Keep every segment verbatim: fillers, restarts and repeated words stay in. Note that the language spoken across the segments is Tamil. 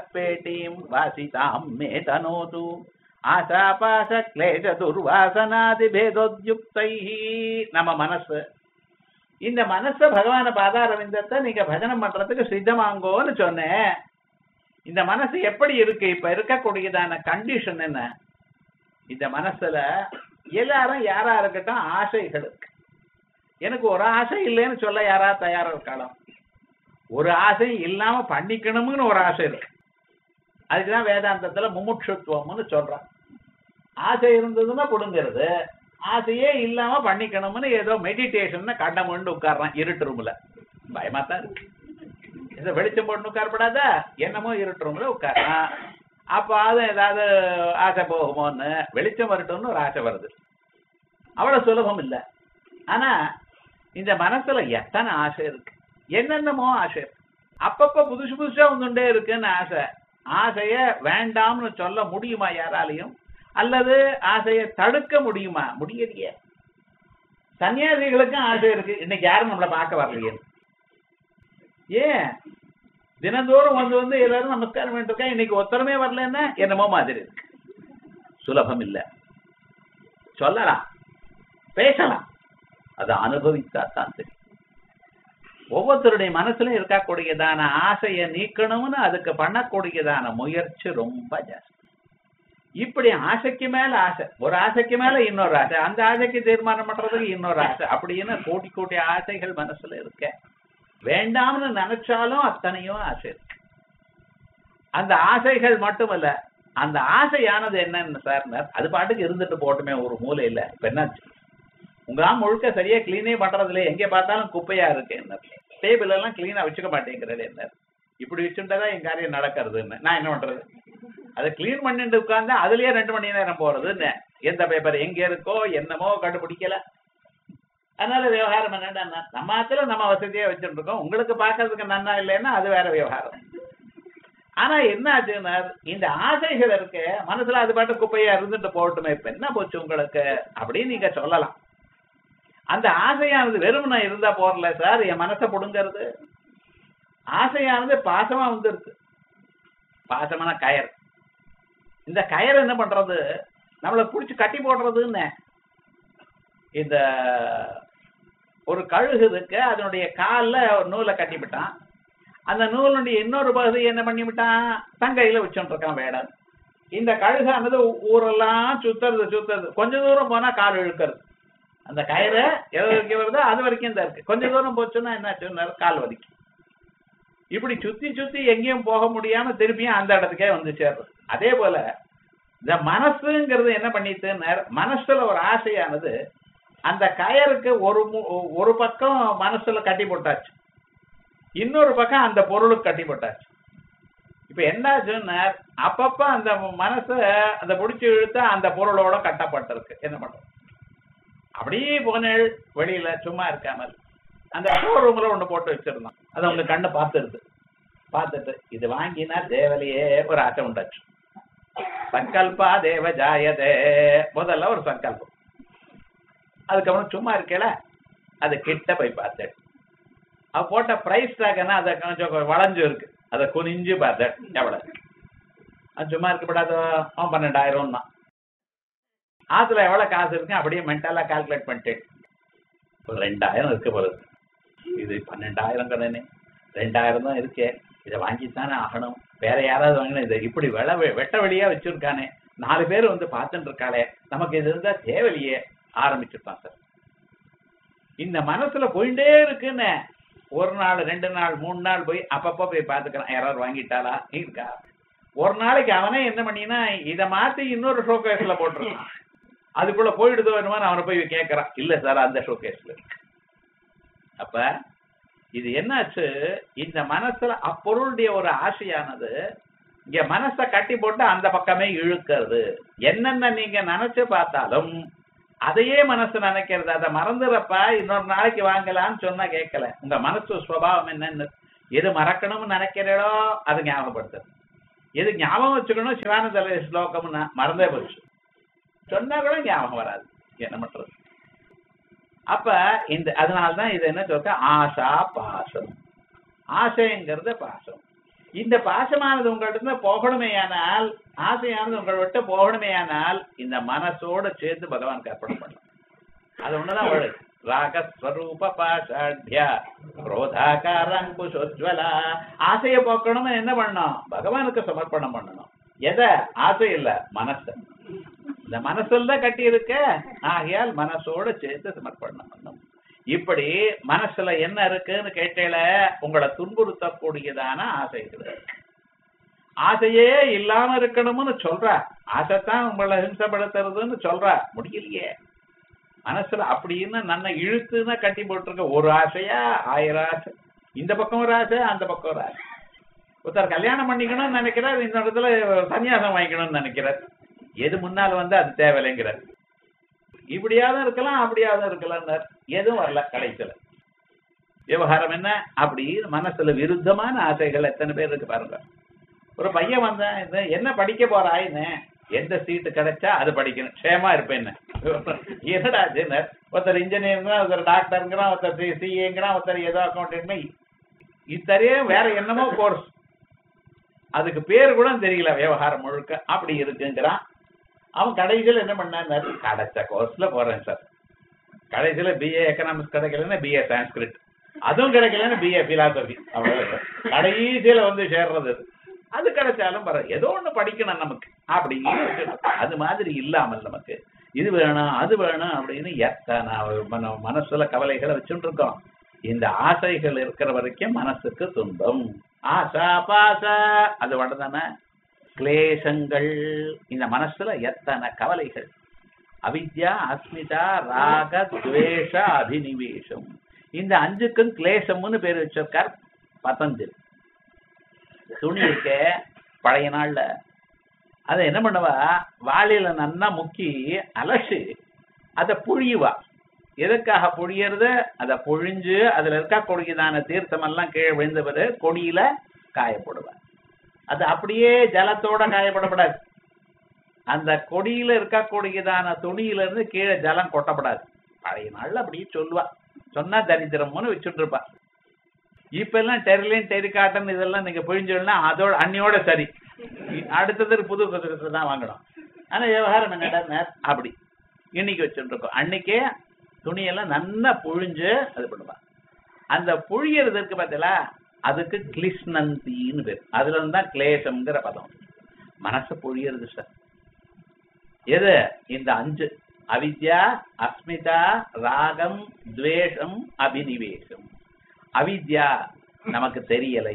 பேட்டீம் வாசிதாம் மே தனோது ஆசாபாச கிளேச துர்வாசனாதி பேதோத்யுக்தை. நம்ம மனசு, இந்த மனச பகவான பாதாரவிந்தத்தை நீங்க பஜனம் பண்றதுக்கு சித்தமாங்கோன்னு சொன்னேன். இந்த மனசு எப்படி இருக்கு? இப்ப இருக்கக்கூடியதான கண்டிஷன் என்ன? இந்த மனசுல எல்லாரும் யாரா இருக்கட்டும் ஆசைகள் இருக்கு. எனக்கு ஒரு ஆசை இல்லைன்னு சொல்ல யாரா தயாரா இருக்கலாம்? ஒரு ஆசை இல்லாம பண்ணிக்கணும்னு ஒரு ஆசை இருக்கு. அதுக்குதான் வேதாந்தத்துல முமுட்சுத்துவம்னு சொல்றான். ஆசை இருந்ததுன்னா புடுங்கிறது, ஆசையே இல்லாம பண்ணிக்கணும்னு ஏதோ மெடிடேஷன் கண்டமுன்னு உட்கார்றான் இருட்டு ரூம்ல. பயமா தான் இருக்கு. இதை வெளிச்சம் போட்டு உட்காரப்படாதா? என்னமோ இருட்டு ரூம்ல உட்காரான். அப்ப அது ஏதாவது ஆசை போகுமோன்னு வெளிச்சம் வரட்டும்னு ஒரு ஆசை வருது. அவ்வளவு சுலபம் இல்லை. ஆனா இந்த மனசுல எத்தனை ஆசை இருக்கு, என்னென்னமோ ஆசை இருக்கு. அப்பப்ப புதுசு புதுசா வந்துட்டே இருக்குன்னு ஆசை. ஆசைய வேண்டாம்னு சொல்ல முடியுமா யாராலையும்? அல்லது ஆசையை தடுக்க முடியுமா? முடியலையே. சன்னியாசிகளுக்கும் ஆசை இருக்கு. இன்னைக்கு யாரும் நம்மளை பார்க்க வரலையே. ஏன் தினந்தோறும் வந்து வந்து எல்லாரும் நமஸ்காரம் பண்ணிருக்கேன், இன்னைக்கு ஒத்தரமே வரலன்னா என்னமோ மாதிரி இருக்கு. சுலபம் இல்லை. சொல்லலாம், பேசலாம், அதை அனுபவித்தாத்தான் தெரியும். ஒவ்வொருத்தருடைய மனசுல இருக்கக்கூடியதான ஆசையை நீக்கணும்னு அதுக்கு பண்ணக்கூடியதான முயற்சி ரொம்ப ஜாஸ்தி. இப்படி ஆசைக்கு மேல ஆசை, ஒரு ஆசைக்கு மேல இன்னொரு ஆசை, அந்த ஆசைக்கு தீர்மானம் பண்றதுக்கு இன்னொரு ஆசை, அப்படின்னு கோடி கோடி ஆசைகள் மனசுல இருக்க. வேண்டாம்னு நினைச்சாலும் அத்தனையும் ஆசை இருக்கு. அந்த ஆசைகள் மட்டுமல்ல, அந்த ஆசையானது என்னன்னு சார், அது பாட்டுக்கு இருந்துட்டு போட்டுமே ஒரு மூலை இல்ல. இப்ப என்னாச்சு, உங்க ஆம் முழுக்க சரியா கிளீனே பண்றதுல, எங்க பார்த்தாலும் குப்பையா இருக்கு. என்ன டேபிள் எல்லாம் கிளீனா வச்சுக்க மாட்டேங்கிறது. என்ன இப்படி வச்சுட்டாதான் என் காரியம் நடக்கிறதுன்னு நான் என்ன பண்றது? அதை கிளீன் பண்ணிட்டு உட்கார்ந்தா அதுலயே ரெண்டு மணி நேரம் போறதுன்னு. எந்த பேப்பர் எங்க இருக்கோ என்னமோ கண்டுபிடிக்கல. அதனால விவகாரம் என்னன்னா, நம்ம ஆத்துல நம்ம வசதியா வச்சுட்டு இருக்கோம். உங்களுக்கு பாக்குறதுக்கு நன்னா இல்லைன்னா அது வேற விவகாரம். ஆனா என்ன ஆச்சுன்னா, இந்த ஆசைகள் இருக்கு மனசுல, அது பாட்டு குப்பையா இருந்துட்டு போகட்டுமே, இப்ப என்ன போச்சு உங்களுக்கு அப்படின்னு நீங்க சொல்லலாம். அந்த ஆசையானது வெறுமனா இருந்தா போறல சார், என் மனசை புடுங்கிறது. ஆசையானது பாசமா வந்துருக்கு. பாசமான கயர். இந்த கயர் என்ன பண்றது, நம்மளை புடிச்சு கட்டி போடுறதுன்னு. இந்த ஒரு கழுகு இருக்கு, அதனுடைய கால்ல ஒரு நூலை கட்டிவிட்டான். அந்த நூலுடைய இன்னொரு பகுதி என்ன பண்ணிவிட்டான், தங்கையில வச்சுட்டு இருக்கான் வேடன். இந்த கழுகானது ஊரெல்லாம் சுத்துறது சுத்துறது, கொஞ்ச தூரம் போனா கால் இழுக்கிறது. அந்த கயிறு எது வரைக்கும் வருதோ அது வரைக்கும் தான் இருக்கு. கொஞ்ச தூரம் போச்சுன்னா என்ன, கால் வலிக்கும். இப்படி சுத்தி சுத்தி எங்கேயும் போக முடியாம திருப்பியும் அந்த இடத்துக்கே வந்து சேர்றது. அதே போல இந்த மனசுங்கிறது என்ன பண்ணிட்டு, மனசுல ஒரு ஆசையானது அந்த கயருக்கு ஒரு ஒரு பக்கம் மனசுல கட்டி போட்டாச்சு, இன்னொரு பக்கம் அந்த பொருளுக்கு கட்டி போட்டாச்சு. இப்ப என்னாச்சுன்னா, அப்பப்ப அந்த மனசை அந்த பிடிச்சி இழுத்தா அந்த பொருளோட கட்டப்பட்டிருக்கு. என்ன பண்றது? அப்படியே போனேள் வெளியில சும்மா இருக்காமல் அந்த ஷோரூம்ல ஒண்ணு போட்டு வச்சிருந்தோம். அதை உங்க கண்ணை பார்த்துருது. பார்த்துட்டு இது வாங்கினா தேவலையே ஒரு ஆசை உண்டாச்சு. சங்கல்பா தேவ ஜாயதே, முதல்ல ஒரு சங்கல்பம். அதுக்கப்புறம் சும்மா இருக்கல, அது கிட்ட போய் பார்த்தேன். அவ போட்ட பிரைஸ் டாக்னா அதை கொஞ்சம் வளைஞ்சு இருக்கு, அதை குனிஞ்சு பார்த்தேன். எவ்வளவு அது சும்மா இருக்கப்படாதோ, அவன் பன்னெண்டாயிரம் தான். ஆத்துல எவ்வளவு காசு இருக்கு அப்படியே மென்டலா கால்குலேட் பண்ணிட்டேன். ரெண்டாயிரம் இருக்கு போல. இது பன்னெண்டாயிரம் கடனே, ரெண்டாயிரம் தான் இருக்கே, இதை வாங்கித்தானே ஆகணும். வேற யாராவது வாங்கினா இதை இப்படி வெள வெட்ட வெளியா வச்சிருக்கானே, நாலு பேர் வந்து பார்த்துட்டு இருக்காளே, நமக்கு இது இருந்தா தேவையில்லையே ஆரம்பிச்சிருப்பான் சார். இந்த மனசுல போயிட்டே இருக்குன்னு ஒரு நாள் ரெண்டு நாள் மூணு நாள் போய் அப்பப்ப போய் பார்த்துக்கிறான், யாராவது வாங்கிட்டாளா இருக்கா. ஒரு நாளைக்கு அவனே என்ன பண்ணினா, இதை மாத்தி இன்னொரு ஷோகேஸ்ல போட்டுருக்கான். அதுக்குள்ள போயிடுதோ வேணுமான்னு அவனை போய் கேட்கறான். இல்ல சார் அந்த ஷோகேஸ்ல. அப்ப இது என்னாச்சு, இந்த மனசுல அப்பொருளுடைய ஒரு ஆசையானது இங்க மனசை கட்டி போட்டு அந்த பக்கமே இழுக்கிறது. என்னென்ன நீங்க நினைச்சு பார்த்தாலும் அதையே மனசு நினைக்கிறது. அதை மறந்துறப்ப இன்னொரு நாளைக்கு வாங்கலாம்னு சொன்னா கேட்கல. உங்க மனசு சுபாவம் என்னன்னு, எது மறக்கணும்னு நினைக்கிறீங்களோ அது ஞாபகப்படுத்துறது. எது ஞாபகம் வச்சுக்கணும், சிவானந்த ஸ்லோகம்னா மறந்தே போச்சு சொன்னா கூட ஞாபகம் வராது. என்ன பண்றது? அப்ப இந்த அதனால்தான் இது என்ன சொல்ற, ஆசா பாசம். ஆசைங்கிறது பாசம். இந்த பாசமானது உங்கள்கிட்ட போகணுமேயானால், ஆசையானது உங்களை விட்டு போகணுமேயானால் இந்த மனசோட சேர்த்து பகவானுக்கு அர்ப்பணம் பண்ணலாம். அது ஒண்ணுதான் வழி. ராகஸ்வரூப பாஷாட்யா குரோதாகாரங்குஷோஜ்வலா. ஆசையை போக்கணும்னு என்ன பண்ணணும்? பகவானுக்கு சமர்ப்பணம் பண்ணணும். எதை? ஆசை இல்ல, மனசு. இந்த மனசுல கட்டி இருக்க, ஆகையால் மனசோட சேர்த்து சமர்ப்பணம் பண்ணணும். இப்படி மனசுல என்ன இருக்குன்னு கேட்டேல, உங்களை துன்புறுத்தக்கூடியதான ஆசைகள். ஆசையே இல்லாம இருக்கணும்னு சொல்ற, ஆசைத்தான் உங்களை ஹிம்சப்படுத்துறதுன்னு சொல்ற, முடியலையே. மனசுல அப்படின்னு நன்ன இழுத்துன்னா கட்டி போட்டிருக்க ஒரு ஆசையா ஆயிரம் ஆசை. இந்த பக்கம் ஒரு ஆசை, அந்த பக்கம் ஒரு ஆசை. ஒருத்தர் கல்யாணம் பண்ணிக்கணும்னு நினைக்கிறார், இந்த இடத்துல சன்னியாசம் வாங்கிக்கணும்னு நினைக்கிறார். எது முன்னால் வந்து அது தேவையில்லைங்கிறார். இப்படியாவது இருக்கலாம், அப்படியாவது இருக்கலாம், எதுவும் வரல கடைசியில. விவகாரம் என்ன? அப்படி மனசுல விருத்தமான ஆசைகள் எத்தனை பேர் இருக்கு பாருங்க. ஒரு பையன் வந்தேன், என்ன படிக்க போறாயின்னு, எந்த சீட்டு கிடைச்சா அது படிக்கணும், க்ஷேமா இருப்பேன். என்னடா ஒருத்தர் இன்ஜினியருங்கிறான், ஒருத்தர் டாக்டருங்கிறான், ஒருத்தர் சிஏங்கிறான், ஒருத்தர் ஏதோ அக்கௌண்ட், இத்தரையே வேற என்னமோ கோர்ஸ், அதுக்கு பேர் கூட தெரியல, விவகாரம் முழுக்க அப்படி இருக்குங்கிறான். அவன் கடைசியில் என்ன பண்ணான்? கிடைச்ச கோர்ஸ்ல போறேன் சார். கடைசியில பிஏ எக்கனாமிக்ஸ் கிடைக்கலன்னா பிஏ சான்ஸ்கிரிட், அதுவும் கிடைக்கலன்னா பிஏ பிலாசபி. அவ்வளவு கடைசியில வந்து சேர்றது. அது கிடைச்சாலும் பர ஏதோ ஒண்ணு படிக்கணும் நமக்கு அப்படின்னு. அது மாதிரி இல்லாமல் நமக்கு இது வேணும் அது வேணும் அப்படின்னு எத்தனை மனசுல கவலைகளை வச்சுட்டு இருக்கோம். இந்த ஆசைகள் இருக்கிற வரைக்கும் மனசுக்கு துன்பம். ஆசா பாசா அது வடதானே கிளேசங்கள். இந்த மனசுல எத்தனை கவலைகள். அவித்யா, அஸ்மிதா, ராக, துவேஷ, அபினிவேஷம். இந்த அஞ்சுக்கும் கிளேசம்னு பேர் வச்சிருக்கார் பதஞ்சலி. துணி இருக்க பழைய நாள்ல அதை என்ன பண்ணுவா, வாளியில நன்னா முக்கி அலசி அதை புழியுவா. எதுக்காக புழியறது? அதை பொழிஞ்சு அதுல இருக்கக்கூடியதான தீர்த்தம் எல்லாம் கீழே விழுந்தவர் கொடியில காயப்படுவார். அது அப்படியே ஜலத்தோட காயப்படப்படாது. அந்த கொடியில இருக்கக்கூடியதான துணியில இருந்து கீழே ஜலம் கொட்டப்படாது. பழைய நாள்ல அப்படியே சொல்லுவா. சொன்னா தரித்திரம்னு வச்சுட்டு இருப்பா. இப்ப எல்லாம் டெரிலின் டெரிகாட்டன் இதெல்லாம் நீங்க புழிஞ்சோம்னா அதோட அன்னியோட சரி, அடுத்தது புது புதுக்கத்துல தான் வாங்கணும். ஆனா விவகாரம் என்னடா அப்படி இன்னைக்கு வச்சுட்டு இருக்கோம். அன்னைக்கே துணியெல்லாம் நல்லா புழிஞ்சு அது பண்ணுவா. அந்த புழியறதுக்கு பார்த்தீங்களா, அதுக்கு கிளிஷ்ணந்தின்னு பேர். அதுல இருந்தா கிளேசம்ங்கிற பதம். மனசு புழியறது சார். எது? இந்த அஞ்சு அவித்யா, அஸ்மிதா, ராகம், துவேஷம், அபினிவேஷம். அவித்யா நமக்கு தெரியலை.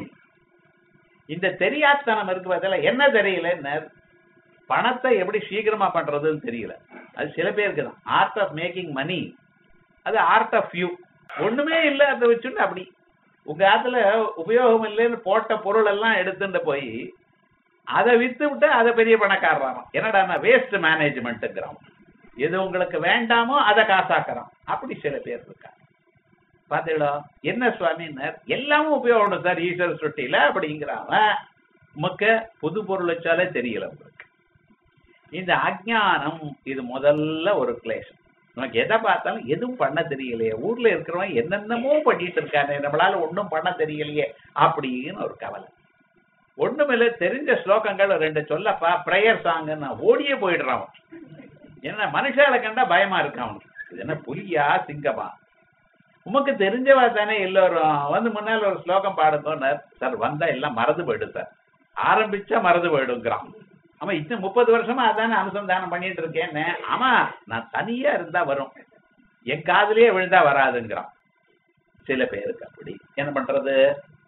இந்த தெரியாதனம் இருக்கு பார்த்தல, என்ன தெரியல, பணத்தை எப்படி சீக்கிரமா பண்றதுன்னு தெரியல. அது சில பேருக்கு தான். ஆர்ட் ஆஃப் மேக்கிங் மணி, அது ஆர்ட் ஆஃப் யூ. ஒண்ணுமே இல்லை, அதை வச்சுட்டு அப்படி உங்க ஆத்துல உபயோகம் இல்லைன்னு போட்ட பொருள் எல்லாம் எடுத்துட்டு போய் அதை வித்து விட்டு அதை பெரிய பணக்காரராம். என்னடா வேஸ்ட் மேனேஜ்மெண்ட்டுங்கிறான். எது உங்களுக்கு வேண்டாமோ அதை காசாக்குறான். அப்படி சில பேர் இருக்கா. பாத்தீங்களா? என்ன சுவாமினர் எல்லாமும் உபயோகம் சார் ஈஸ்வர சுட்டியில அப்படிங்கிறாங்க. உமக்கு புது பொருள் வச்சாலே தெரியல உங்களுக்கு. இந்த அஜ்ஞானம் இது முதல்ல ஒரு கிளேஷம். நமக்கு எதை பார்த்தாலும் எதுவும் பண்ண தெரியலையே, ஊர்ல இருக்கிறவன் என்னென்னமோ பண்ணிட்டு இருக்கானே, நம்மளால ஒன்றும் பண்ண தெரியலையே அப்படின்னு ஒரு கவலை. ஒண்ணுமில்ல, தெரிஞ்ச ஸ்லோகங்கள் ரெண்டு சொல்லப்பா பிரேயர் சாங்குன்னு ஓடியே போயிடுறான். என்ன மனுஷால கண்டா பயமா இருக்கான் அவனுக்கு. இது என்ன புலியா சிங்கமா? உமக்கு தெரிஞ்சவா தானே எல்லோரும் வந்து முன்னால் ஒரு ஸ்லோகம் பாடுங்க சார். வந்தா எல்லாம் மறந்து போயிடும் சார், ஆரம்பிச்சா மறந்து போயிடுங்கிறான். ஆமா, இன்னும் முப்பது வருஷமா அதானே அனுசந்தானம் பண்ணிட்டு இருக்கேன்னு. ஆமா, நான் தனியா இருந்தா வரும், என் காதலியே விழுந்தா வராதுங்கிறான். சில பேருக்கு அப்படி. என்ன பண்றது?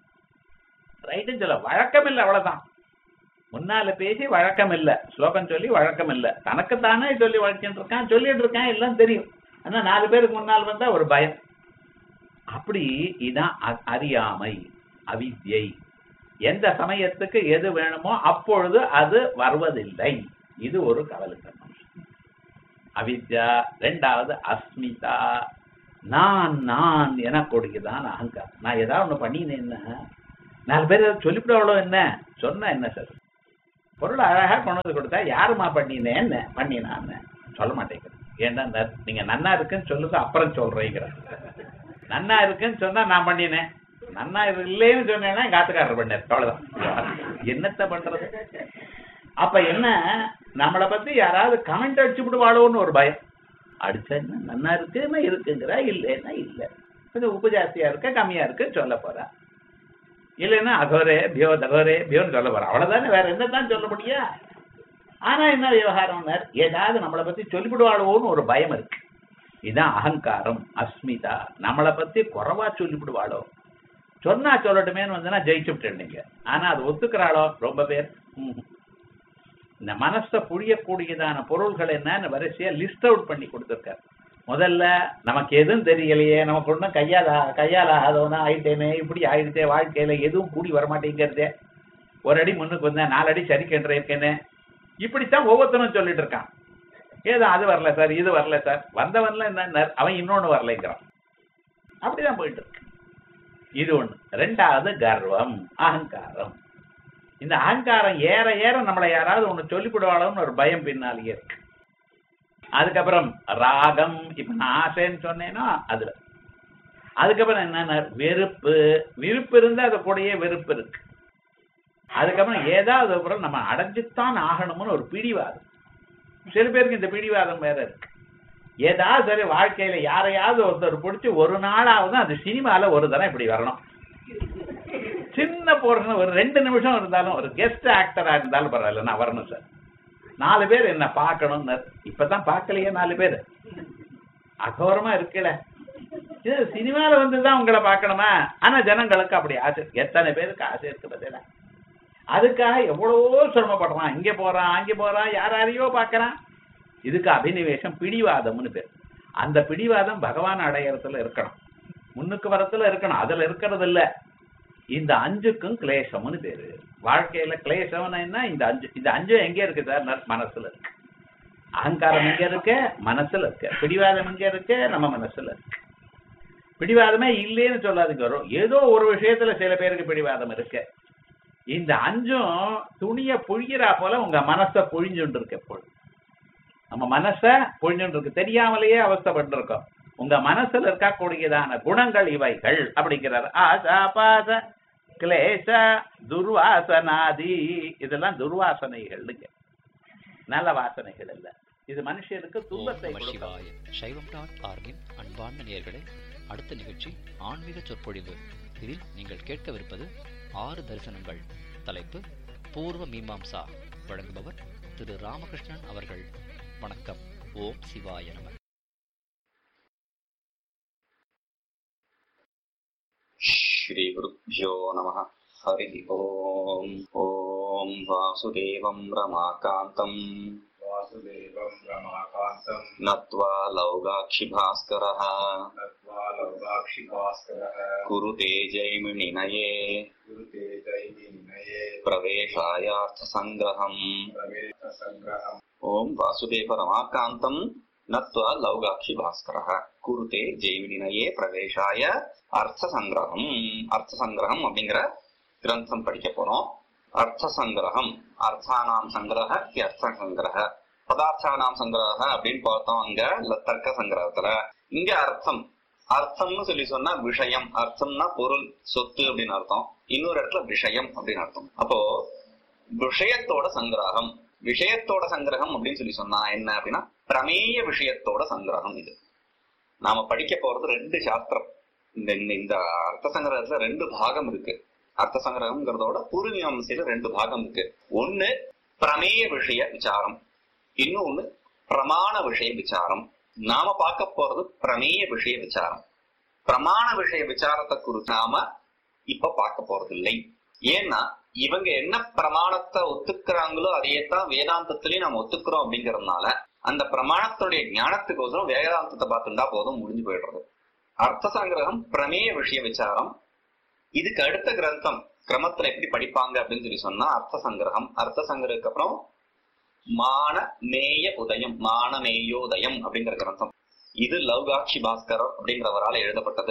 ரைட்டுன்னு சொல்ல வழக்கம் இல்லை, அவ்வளவுதான். முன்னால பேசி வழக்கம் இல்லை, ஸ்லோகம் சொல்லி வழக்கம் இல்லை, தனக்குத்தானே சொல்லி வழக்கிட்டு இருக்கான், சொல்லிட்டு இருக்கான், எல்லாம் தெரியும். ஆனா நாலு பேருக்கு முன்னால் வந்தா ஒரு பயம். அப்படி இதான் அறியாமை, அவித்யை. எந்த சமயத்துக்கு எது வேணுமோ அப்பொழுது அது வருவதில்லை. இது ஒரு கவலைத்தனம், அவித்யா. ரெண்டாவது அஸ்மிதா, நான் நான் எனக்கூடியதான் அகங்காரம். நான் ஏதாவது ஒண்ணு பண்ணினேன்னா நாலு பேர் சொல்லிவிடுவாளோ, என்ன சொன்னா என்ன சார், பொருள் அழகா கொண்டு வந்து கொடுத்தா யாருமா பண்ணினேன்னு பண்ணினான்னு சொல்ல மாட்டேங்கிறேன். ஏன்னா நீங்க நன்னா இருக்குன்னு சொல்லுங்க, அப்புறம் சொல்றீங்கிற. நன்னா இருக்குன்னு சொன்னா நான் பண்ணினேன், நன்னா இல்லைன்னு சொன்னேன்னா காத்துக்காரர் பண்ணார், அவ்வளவுதான். என்னத்த பண்றது? அப்ப என்ன, நம்மளை பத்தி யாராவது கமெண்ட் அடிச்சு விடுவாளோன்னு ஒரு பயம். அடிச்சா என்ன, நன்னா இருக்குன்னா இருக்குங்கிற, இல்லைன்னா இல்ல, கொஞ்சம் உப்பு ஜாஸ்தியா இருக்க கம்மியா இருக்கு சொல்ல போறா, இல்லைன்னா அகோரே பியோ தகோரே பியோன்னு சொல்ல போறா, அவ்வளவுதானே, வேற என்னதான் சொல்ல முடியா? ஆனா என்ன விவகாரம், ஏதாவது நம்மளை பத்தி சொல்லிவிடுவாளோன்னு ஒரு பயம் இருக்கு. இதுதான் அகங்காரம், அஸ்மிதா. நம்மளை பத்தி குறைவா சொல்லிவிடுவாளோ, சொன்னா சொல்லட்டுமேன்னு வந்தா ஜெயிச்சு விட்டுருந்தீங்க. ஆனா அது ஒத்துக்கிறாளோ ரொம்ப பேர். இந்த மனசை புழியக்கூடியதான பொருள்கள் என்னன்னு வரிசையா லிஸ்ட் அவுட் பண்ணி கொடுத்துருக்காரு. முதல்ல நமக்கு எதுவும் தெரியலையே, நமக்கு ஒன்றும் கையால் கையால் ஆகாதவனா ஆயிட்டேனே, இப்படி ஆயிடுச்சே, வாழ்க்கையில எதுவும் கூடி வரமாட்டேங்கிறதே, ஒரு அடி முன்னுக்கு வந்தேன் நாலு அடி சரிக்கின்ற இருக்கேன்னு, இப்படித்தான் ஒவ்வொருத்தரும் சொல்லிட்டு இருக்கான். ஏதோ அது வரல சார், இது வரல சார், வந்தவன்ல என்ன அவன் இன்னொன்னு வரலைங்கிறான். அப்படிதான் போயிட்டு இருக்கு. இது ஒண்ணு. ரெண்டாவது கர்வம், அகங்காரம். இந்த அகங்காரம் ஏற ஏற நம்மளை யாராவது ஒண்ணு சொல்லிவிடுவாளோன்னு ஒரு பயம் பின்னாலேயே இருக்கு. அதுக்கப்புறம் ராகம், இப்ப நான் ஆசைன்னு சொன்னேனோ அதுல. அதுக்கப்புறம் என்னன்னா வெறுப்பு, விருப்பு இருந்து அது கூடயே வெறுப்பு இருக்கு. அதுக்கப்புறம் ஏதாவது அப்புறம் நம்ம அடைஞ்சுத்தான் ஆகணும்னு ஒரு பிடிவாதம். சில பேருக்கு இந்த பிடிவாதம் வேற இருக்கு. ஏதாவது சரி வாழ்க்கையில யாரையாவது ஒருத்தர் பிடிச்சி ஒரு நாளாவது அது சினிமால ஒரு தரம் இப்படி வரணும், சின்ன போர்ஷன் ஒரு ரெண்டு நிமிஷம் இருந்தாலும், ஒரு கெஸ்ட் ஆக்டரா இருந்தாலும் பரவாயில்ல, நான் வரணும் சார், நாலு பேர் என்ன பார்க்கணும்னு. இப்பதான் பார்க்கலையே நாலு பேர், அகோரமா இருக்கல. இது சினிமால வந்துதான் உங்களை பார்க்கணுமா? ஆனா ஜனங்களுக்கு அப்படி ஆசை, எத்தனை பேருக்கு ஆசை இருக்கு பதில. அதுக்காக எவ்வளவோ சிரமப்படுறான், இங்க போறான் அங்க போறான், யாரையோ பார்க்கறான். இதுக்கு அபினிவேஷம், பிடிவாதம்னு பேர். அந்த பிடிவாதம் பகவான் அடையறதுல இருக்கணும், முன்னுக்கு வரத்துல இருக்கணும், அதுல இருக்கிறது இல்ல. இந்த அஞ்சுக்கும் கிளேசம்னு பேரு. வாழ்க்கையில கிளேசம்னா என்ன? இந்த அஞ்சு. இந்த அஞ்சும் எங்க இருக்கு சார்? மனசுல இருக்கு. அகங்காரம் எங்க இருக்கு? மனசுல இருக்கு. பிடிவாதம் எங்க இருக்கு? நம்ம மனசுல இருக்கு. பிடிவாதமே இல்லைன்னு சொல்லாதுங்க, வரும் ஏதோ ஒரு விஷயத்துல சில பேருக்கு பிடிவாதம் இருக்கு. இந்த அஞ்சும் துணிய புழிகிறா போல உங்க மனசை பொழிஞ்சுட்டு இருக்கு. எப்பொழுது நம்ம மனச பொழிஞ்சுட்டு இருக்கு, தெரியாமலேயே அவஸ்தைப்பட்டு இருக்கோம். உங்க மனசுல இருக்கக்கூடியதான குணங்கள் இவைகள் அப்படிங்கிறார். ஆசா பாச கிளேச துர்வாசனாதி, இதெல்லாம் துர்வாசனைகள், நல்ல வாசனைகள் இல்ல. இது மனுஷனுக்கு துன்பத்தை கொடுக்கும். சைவம் டாட் ஆர்கின் அன்பார்ந்த நேயர்களே, அடுத்த நிகழ்ச்சி ஆன்மீக சொற்பொழிவு. இதில் நீங்கள் கேட்கவிருப்பது ஆறு தரிசனங்கள். தலைப்பு பூர்வ மீமாம்சா. வழங்குபவர் திரு ராமகிருஷ்ணன் அவர்கள். வணக்கம். ஓம் சிவாய நம. श्री गुरुभ्यो नमः. हरि ओम. ओम वासुदेवं रमाकान्तं वासुदेवं रमाकान्तं नत्वा लौगाक्षिभास्करः नत्वा लौगाक्षिभास्करः कुरुते जैमिनिनये कुरुते जैमिनिनये प्रवेशायार्थसङ्ग्रहम् प्रवेशसङ्ग्रहम्. ओम वासुदेव रमाकान्तं नत्वा लौगाक्षिभास्करः कुरुते जैमिनिनये प्रवेशाय अर्थ संग्रहम. अर्थ संग्रहम அப்படிங்கிற கிரந்தம் படிக்க போறோம். अर्थ संग्रहम, அர்த்தானாம் சங்கிரஹ, அர்த்த சங்கிரஹ. பதார்த்தானாம் சங்கிரஹ அப்படின்னு பார்த்தோம் அங்க தர்க்க சங்கிரகத்துல. இங்க அர்த்தம், அர்த்தம்னு சொல்லி சொன்னா விஷயம், அர்த்தம்னா பொருள், சொத்து அப்படின்னு அர்த்தம். இன்னொரு இடத்துல விஷயம் அப்படின்னு அர்த்தம். அப்போ விஷயத்தோட சங்கிரகம், விஷயத்தோட சங்கிரகம் அப்படின்னு சொல்லி சொன்னா என்ன அப்படின்னா பிரமேய விஷயத்தோட சங்கிரகம். இது நாம படிக்க போறது ரெண்டு சாஸ்திரம். இந்த இந்த அர்த்த சங்கிரகத்துல ரெண்டு பாகம் இருக்கு. அர்த்த சங்கிரகம்ங்கிறதோட பூர்வீமாம்சையில ரெண்டு பாகம் இருக்கு. ஒண்ணு பிரமேய விஷய விசாரம், இன்னொன்னு பிரமாண விஷய விசாரம். நாம பார்க்க போறது பிரமேய விஷய விசாரம். பிரமாண விஷய விசாரத்தை குறித்து நாம இப்ப பார்க்க போறது இல்லை. ஏன்னா இவங்க என்ன பிரமாணத்தை ஒத்துக்கிறாங்களோ அதையத்தான் வேதாந்தத்திலயும் நம்ம ஒத்துக்கிறோம். அப்படிங்கறதுனால அந்த பிரமாணத்துடைய ஞானத்துக்கோசரம் வேதாந்தத்தை பார்த்துட்டா போதும், முடிஞ்சு போயிடுறது. அர்த்த சங்கிரகம் பிரமேய விஷய விசாரம். இதுக்கு அடுத்த கிரந்தம் கிரமத்துல எப்படி படிப்பாங்க அப்படின்னு சொல்லி சொன்னா அர்த்த சங்கிரகம். அர்த்த சங்கிரகத்துக்கு அப்புறம் மான மேய உதயம், மான மேயோதயம் அப்படிங்கிற கிரந்தம். இது லௌகாட்சி பாஸ்கரர் அப்படிங்கிறவரால் எழுதப்பட்டது.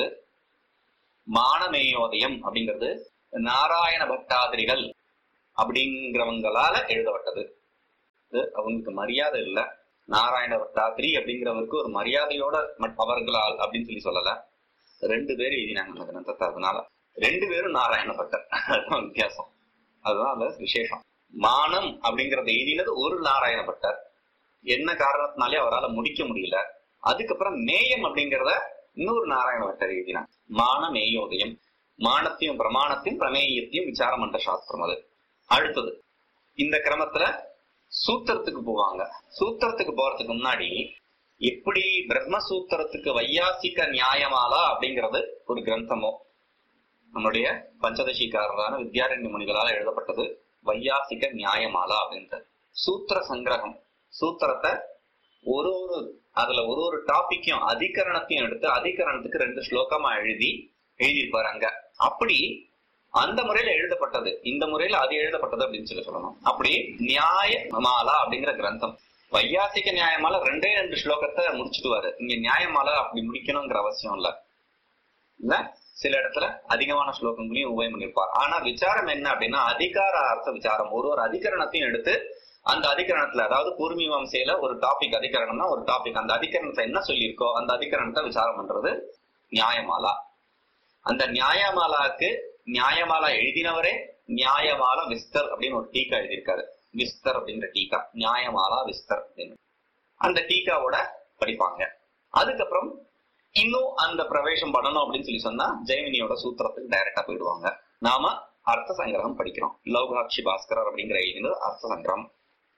மானமேயோதயம் அப்படிங்கிறது நாராயண பட்டாதிரிகள் அப்படிங்கிறவங்களால எழுதப்பட்டது. அவங்களுக்கு மரியாதை இல்லை. நாராயண பட்டாதிரி அப்படிங்கிறவருக்கு ஒரு மரியாதையோட அவர்களால் அப்படின்னு சொல்லி சொல்லல. ரெண்டு பேரும் எழுதினாங்க அந்த கிரந்தத்தை. அதனால ரெண்டு பேரும் நாராயண பட்டர். அதுதான் வித்தியாசம், அதுதான் அந்த விசேஷம். மானம் அப்படிங்கறத எழுதினது ஒரு நாராயண பட்டர், என்ன காரணத்தினாலே அவரால் முடிக்க முடியல. அதுக்கப்புறம் நேயம் அப்படிங்கிறத இன்னொரு நாராயண பட்டர் எழுதினார். மான மேயோதயம், மானத்தையும் பிரமாணத்தையும் பிரமேயத்தையும் விசாரம் பண்ற சாஸ்திரம் அது. அடுத்தது இந்த கிரமத்துல சூத்திரத்துக்கு போவாங்க. சூத்திரத்துக்கு போறதுக்கு முன்னாடி எப்படி பிரம்மசூத்திரத்துக்கு வையாசிக நியாயமாலா அப்படிங்கிறது ஒரு கிரந்தமோ, நம்முடைய பஞ்சதசிக்காரரான வித்யாரண்ய முனிகளால் எழுதப்பட்டது வையாசிக நியாயமாலா அப்படின்றது. சூத்திர சங்கிரகம், சூத்திரத்தை ஒரு ஒரு அதுல ஒரு ஒரு டாபிக்கையும் அதிகரணத்தையும் எடுத்து அதிகரணத்துக்கு ரெண்டு ஸ்லோகமா எழுதி எழுதியிருப்பாரு அங்க. அப்படி அந்த முறையில எழுதப்பட்டது, இந்த முறையில அது எழுதப்பட்டது அப்படின்னு சொல்லி சொல்லணும். அப்படி நியாயமாலா அப்படிங்கிற கிரந்தம். வையாசிக நியாயமாலா ரெண்டே ரெண்டு ஸ்லோகத்தை முடிச்சுட்டுவாரு. இங்க நியாயமாலா அப்படி முடிக்கணுங்கிற அவசியம் இல்ல இல்ல சில இடத்துல அதிகமான ஸ்லோகங்களையும் உபயம் பண்ணிருப்பார். ஆனா விசாரம் என்ன அப்படின்னா அதிகார அர்த்த விசாரம். ஒரு ஒரு அதிகரணத்தையும் எடுத்து அந்த அதிகரணத்துல, அதாவது பூர்வீமாம்சையில ஒரு டாபிக் அதிகரணம்னா ஒரு டாபிக், அந்த அதிகரணத்தை என்ன சொல்லியிருக்கோ அந்த அதிகரணத்தை விசாரம் பண்றது நியாயமாலா. அந்த நியாயமாலாக்கு நியாயமாலா எழுதினவரே நியாயமாலா விஸ்தர் அப்படின்னு ஒரு டீக்கா எழுதியிருக்காரு. விஸ்தர் அப்படின்ற டீக்கா, நியாயமாலா விஸ்தர் அப்படின்னு அந்த டீக்காவோட படிப்பாங்க. அதுக்கப்புறம் இன்னும் அந்த பிரவேசம் பண்ணணும் அப்படின்னு சொல்லி சொன்னா ஜெய்மினியோட சூத்திரத்துக்கு டைரக்டா போயிடுவாங்க. நாம அர்த்த சங்கிரகம் படிக்கிறோம். லௌகாட்சி பாஸ்கரர் அப்படிங்கிற எழுதினது அர்த்த சங்கிரகம்.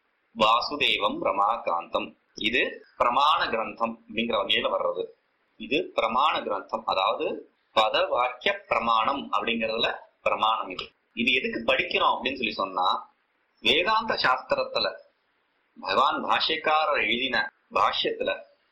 வாசுதேவம் ரமாகாந்தம், இது பிரமாண கிரந்தம் அப்படிங்கிற வகையில வர்றது. இது பிரமாண கிரந்தம், அதாவது பத வாக்கிய பிரமாணம் அப்படிங்கறதுல பிரமாணம். இது இது எதுக்கு படிக்கிறோம் அப்படின்னு சொல்லி சொன்னா, வேதாந்த சாஸ்திரத்துல பகவான் பாஷ்யக்காரர் எழுதின பாஷ்யத்துல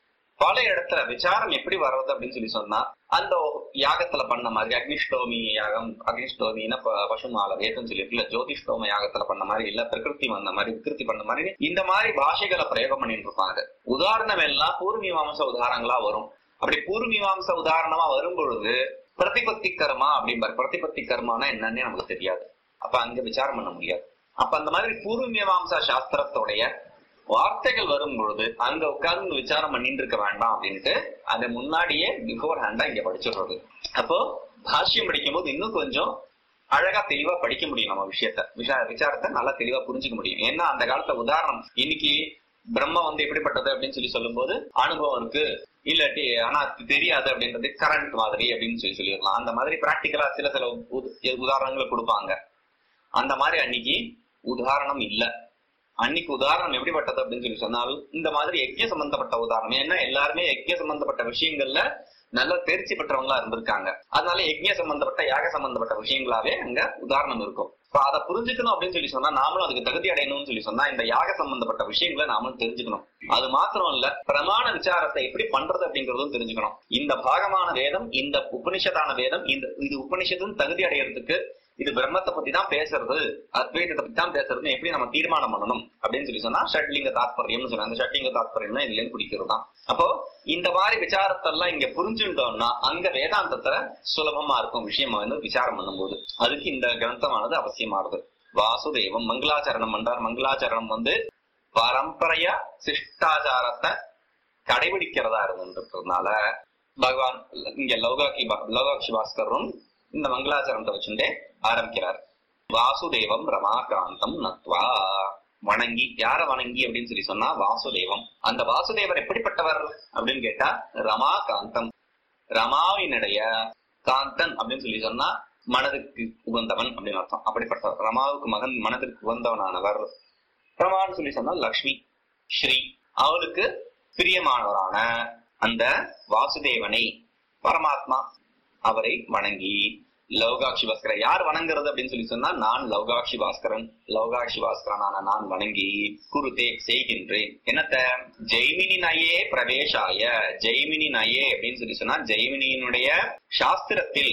பல இடத்துல விசாரம் எப்படி வர்றது அப்படின்னு சொல்லி சொன்னா, அந்த யாகத்துல பண்ண மாதிரி அக்னிஷ்டோமி யாகம், அக்னிஷ்டோமின்னா பசுமால வேதம் சொல்லிட்டு, இல்ல ஜோதிஷ்டோம யாகத்துல பண்ண மாதிரி, இல்ல பிரகிருதி வந்த மாதிரி விகிருதி பண்ண மாதிரி, இந்த மாதிரி பாஷைகளை பிரயோகம் பண்ணிட்டு இருப்பாங்க. உதாரணம் எல்லாம் பூர்வீமாம்ச உதாரணங்களா வரும். அப்படி பூர்வீமாம்ச உதாரணமா வரும் பொழுது பிரதிபத்தி கர்மா அப்படிம்பாரு. பிரதிபத்தி கர்மானா என்னன்னே நமக்கு தெரியாது, அப்ப அங்க விசாரம் பண்ண முடியாது. அப்ப அந்த மாதிரி பூர்வீமாம்சா சாஸ்திரத்தோடைய வார்த்தைகள் வரும் பொழுது அங்க உட்கார்ந்து விசாரம் பண்ணிட்டு இருக்க வேண்டாம் அப்படின்ட்டு அதை முன்னாடியே பிஃபோர் ஹேண்டா இங்க படிச்சிடுறது. அப்போ பாஷ்யம் படிக்கும் போது இன்னும் கொஞ்சம் அழகா தெளிவா படிக்க முடியும். நம்ம விஷயத்த விஷ விசாரத்தை நல்லா தெளிவா புரிஞ்சுக்க முடியும். ஏன்னா அந்த காலத்துல உதாரணம், இன்னைக்கு பிரம்ம வந்து எப்படிப்பட்டது அப்படின்னு சொல்லி சொல்லும் போது அனுபவம் இருக்கு, இல்லாட்டி ஆனா தெரியாது அப்படின்றது கரண்ட் மாதிரி அப்படின்னு சொல்லி சொல்லிடலாம். அந்த மாதிரி பிராக்டிக்கலா சில சில உதாரணங்களை கொடுப்பாங்க. அந்த மாதிரி அன்னைக்கு உதாரணம் இல்ல. அன்னைக்கு உதாரணம் எப்படிப்பட்டது அப்படின்னு சொல்லி சொன்னாலும் இந்த மாதிரி யஜ்ஞ சம்பந்தப்பட்ட உதாரணம். ஏன்னா எல்லாருமே யஜ்ஞ சம்பந்தப்பட்ட விஷயங்கள்ல நல்ல தேர்ச்சி பெற்றவங்களா இருந்திருக்காங்க. அதனால யஜ்ஞ சம்பந்தப்பட்ட யாக சம்பந்தப்பட்ட விஷயங்களாவே அங்க உதாரணம் இருக்கும். இப்ப அதை புரிஞ்சுக்கணும் அப்படின்னு சொல்லி சொன்னா, நாமளும் அதுக்கு தகுதி அடையணும்னு சொல்லி சொன்னா இந்த யாக சம்பந்தப்பட்ட விஷயங்களை நாமளும் தெரிஞ்சுக்கணும். அது மாத்திரம் இல்ல, பிரமாண விசாரத்தை எப்படி பண்றது அப்படிங்கறதும் தெரிஞ்சுக்கணும். இந்த பாகமான வேதம், இந்த உபனிஷத்தான வேதம், இந்த இது உபனிஷத்தும் தகுதி அடையிறதுக்கு இது பிரம்மத்தை பத்தி தான் பேசுறது, அத்வைதத்தை பத்தி தான் பேசுறதுன்னு எப்படி நம்ம தீர்மானம் பண்ணணும் அப்படின்னு சொல்லி சொன்னா ஷட்லிங்க தாத்பரியம்னு சொன்னா, அந்த ஷட்லிங்க தாத்பரியம்னா இதுல இருந்து குடிக்கிறது தான். அப்போ இந்த மாதிரி விசாரத்தெல்லாம் இங்க புரிஞ்சுட்டோம்னா அங்க வேதாந்தத்துல சுலபமா இருக்கும் விஷயம் வந்து விசாரம் பண்ணும்போது. அதுக்கு இந்த கிரந்தமானது அவசியமானது. வாசுதேவம் மங்களாச்சரணம் பண்றார். மங்களாச்சரணம் வந்து பரம்பரையா சிஷ்டாச்சாரத்தை கடைபிடிக்கிறதா இருந்துன்றதுனால பகவான் இங்க லௌகாக்கி லௌகாட்சி பாஸ்கரும் இந்த மங்களாச்சரணத்தை வச்சுட்டே ஆரம்பிக்கிறார். வாசுதேவம் ரமாகாந்தம் நத்வா, வணங்கி. யார வணங்கி அப்படின்னு சொல்லி சொன்னா வாசுதேவம். அந்த வாசுதேவர் எப்படிப்பட்டவர் அப்படின்னு கேட்டா ரமாகாந்தம், ரமாவினுடைய காந்தன் அப்படின்னு சொல்லி சொன்னா மனதுக்கு உகந்தவன் அப்படின்னு அர்த்தம். அப்படிப்பட்டவர் ரமாவுக்கு மகன், மனதிற்கு உகந்தவனானவர். ரமான்னு சொல்லி சொன்னா லக்ஷ்மி, ஸ்ரீ, அவளுக்கு பிரியமானவரான அந்த வாசுதேவனை பரமாத்மா அவரை வணங்கி. லௌகாட்சி பாஸ்கரன் யார் வணங்குறது அப்படின்னு சொல்லி சொன்னா, நான் லௌகாட்சி பாஸ்கரன், லௌகாட்சி பாஸ்கரனான நான் வணங்கி குருதே செய்கின்றேன். என்னத்த ஜெய்மினி நயே பிரவேசாய. ஜெய்மினி நயே அப்படின்னு சொல்லி சொன்னா ஜெய்மினியினுடைய சாஸ்திரத்தில்,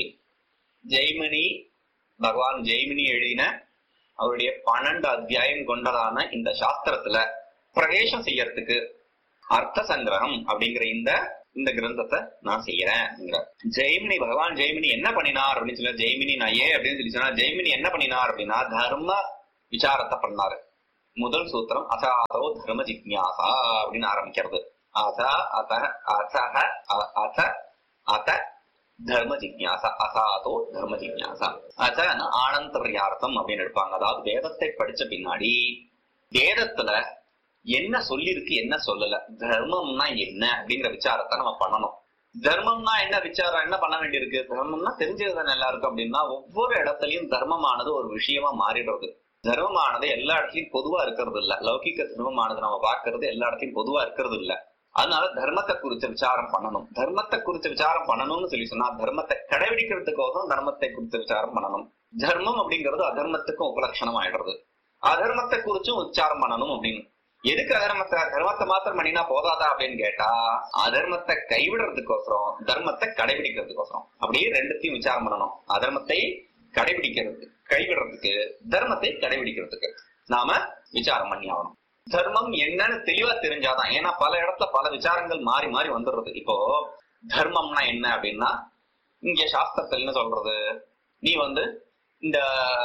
ஜெய்மினி பகவான் ஜெய்மினி எழுதின அவருடைய பன்னெண்டு அத்தியாயம் கொண்டதான இந்த சாஸ்திரத்துல பிரவேசம் செய்யறதுக்கு அர்த்த சங்கிரகம் அப்படிங்கிற இந்த இந்த கிரந்தத்தை நான் செய்யறேன். ஜெய்மினி பகவான் ஜெய்மினி என்ன பண்ணினார் அப்படின்னு சொல்ல, ஜெய்மினி நயே அப்படின்னு சொல்லி சொன்னா ஜெய்மினி என்ன பண்ணினார் அப்படின்னா தர்ம விசாரத்தை பண்ணாரு. முதல் சூத்திரம் அசாதோ தர்ம ஜிக்ஞாசா அப்படின்னு ஆரம்பிக்கிறது. அத அத அசக அத அத தர்ம ஜிக்ஞாசா, அசாதோ தர்ம ஜிக்ஞாசா. அதான் ஆனந்தர்யார்த்தம் அப்படின்னு எடுப்பாங்க. அதாவது வேதத்தை படிச்ச பின்னாடி வேதத்துல என்ன சொல்லிருக்கு என்ன சொல்லல, தர்மம்னா என்ன அப்படிங்கிற விசாரத்தை நம்ம பண்ணணும். தர்மம்னா என்ன விசாரம் என்ன பண்ண வேண்டியிருக்கு? தர்மம்னா தெரிஞ்சதுதானே எல்லாருக்கும் அப்படின்னா ஒவ்வொரு இடத்துலயும் தர்மமானது ஒரு விஷயமா மாறிடுறது. தர்மமானது எல்லா இடத்துலயும் பொதுவா இருக்கிறது இல்ல. லௌகிக்க தர்மமானது நம்ம பாக்குறது எல்லா இடத்துலயும் பொதுவா இருக்கிறது இல்ல. அதனால தர்மத்தை குறிச்ச விசாரம் பண்ணணும். தர்மத்தை குறிச்ச விசாரம் பண்ணணும்னு சொல்லி சொன்னா தர்மத்தை கடைபிடிக்கிறதுக்கோசம் தர்மத்தை குறிச்ச விசாரம் பண்ணணும். தர்மம் அப்படிங்கிறது அதர்மத்துக்கும் உபலட்சணம் ஆயிடுறது. அதர்மத்தை குறிச்சும் உச்சாரம் பண்ணணும் அப்படின்னு. எதுக்கு அதர்மத்தை தர்மத்தை மாத்திரம் பண்ணினா போதாதா அப்படின்னு கேட்டா அதர்மத்தை கைவிடுறதுக்கோசரம் தர்மத்தை கடைபிடிக்கிறதுக்கோசரம் அப்படியே ரெண்டுத்தையும் விசாரம் பண்ணணும். அதர்மத்தை கடைபிடிக்கிறதுக்கு கைவிடுறதுக்கு தர்மத்தை கடைபிடிக்கிறதுக்கு நாம விசாரம் பண்ணி ஆகணும். தர்மம் என்னன்னு தெளிவா தெரிஞ்சாதான். ஏன்னா பல இடத்துல பல விசாரங்கள் மாறி மாறி வந்துடுறது. இப்போ தர்மம்னா என்ன அப்படின்னா இங்க சாஸ்திரத்துல என்ன சொல்றது, நீ வந்து இந்த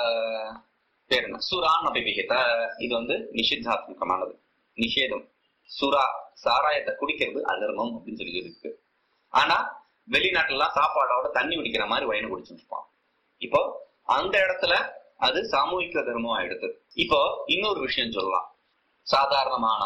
பேர் என்ன சுரான் அபிவிகித, இது வந்து நிஷித்தாத்மகமானது, நிஷேதம். சுறா சாராயத்தை குடிக்கிறது அதர்மம் அப்படின்னு சொல்லி இருக்கு. ஆனா வெளிநாட்டுல எல்லாம் சாப்பாடோட தண்ணி குடிக்கிற மாதிரி வயனு குடிச்சுட்டு இருப்பான். இப்போ அந்த இடத்துல அது சாமூகிக தர்மம் ஆயிடுது. இப்போ இன்னொரு விஷயம் சொல்லலாம். சாதாரணமான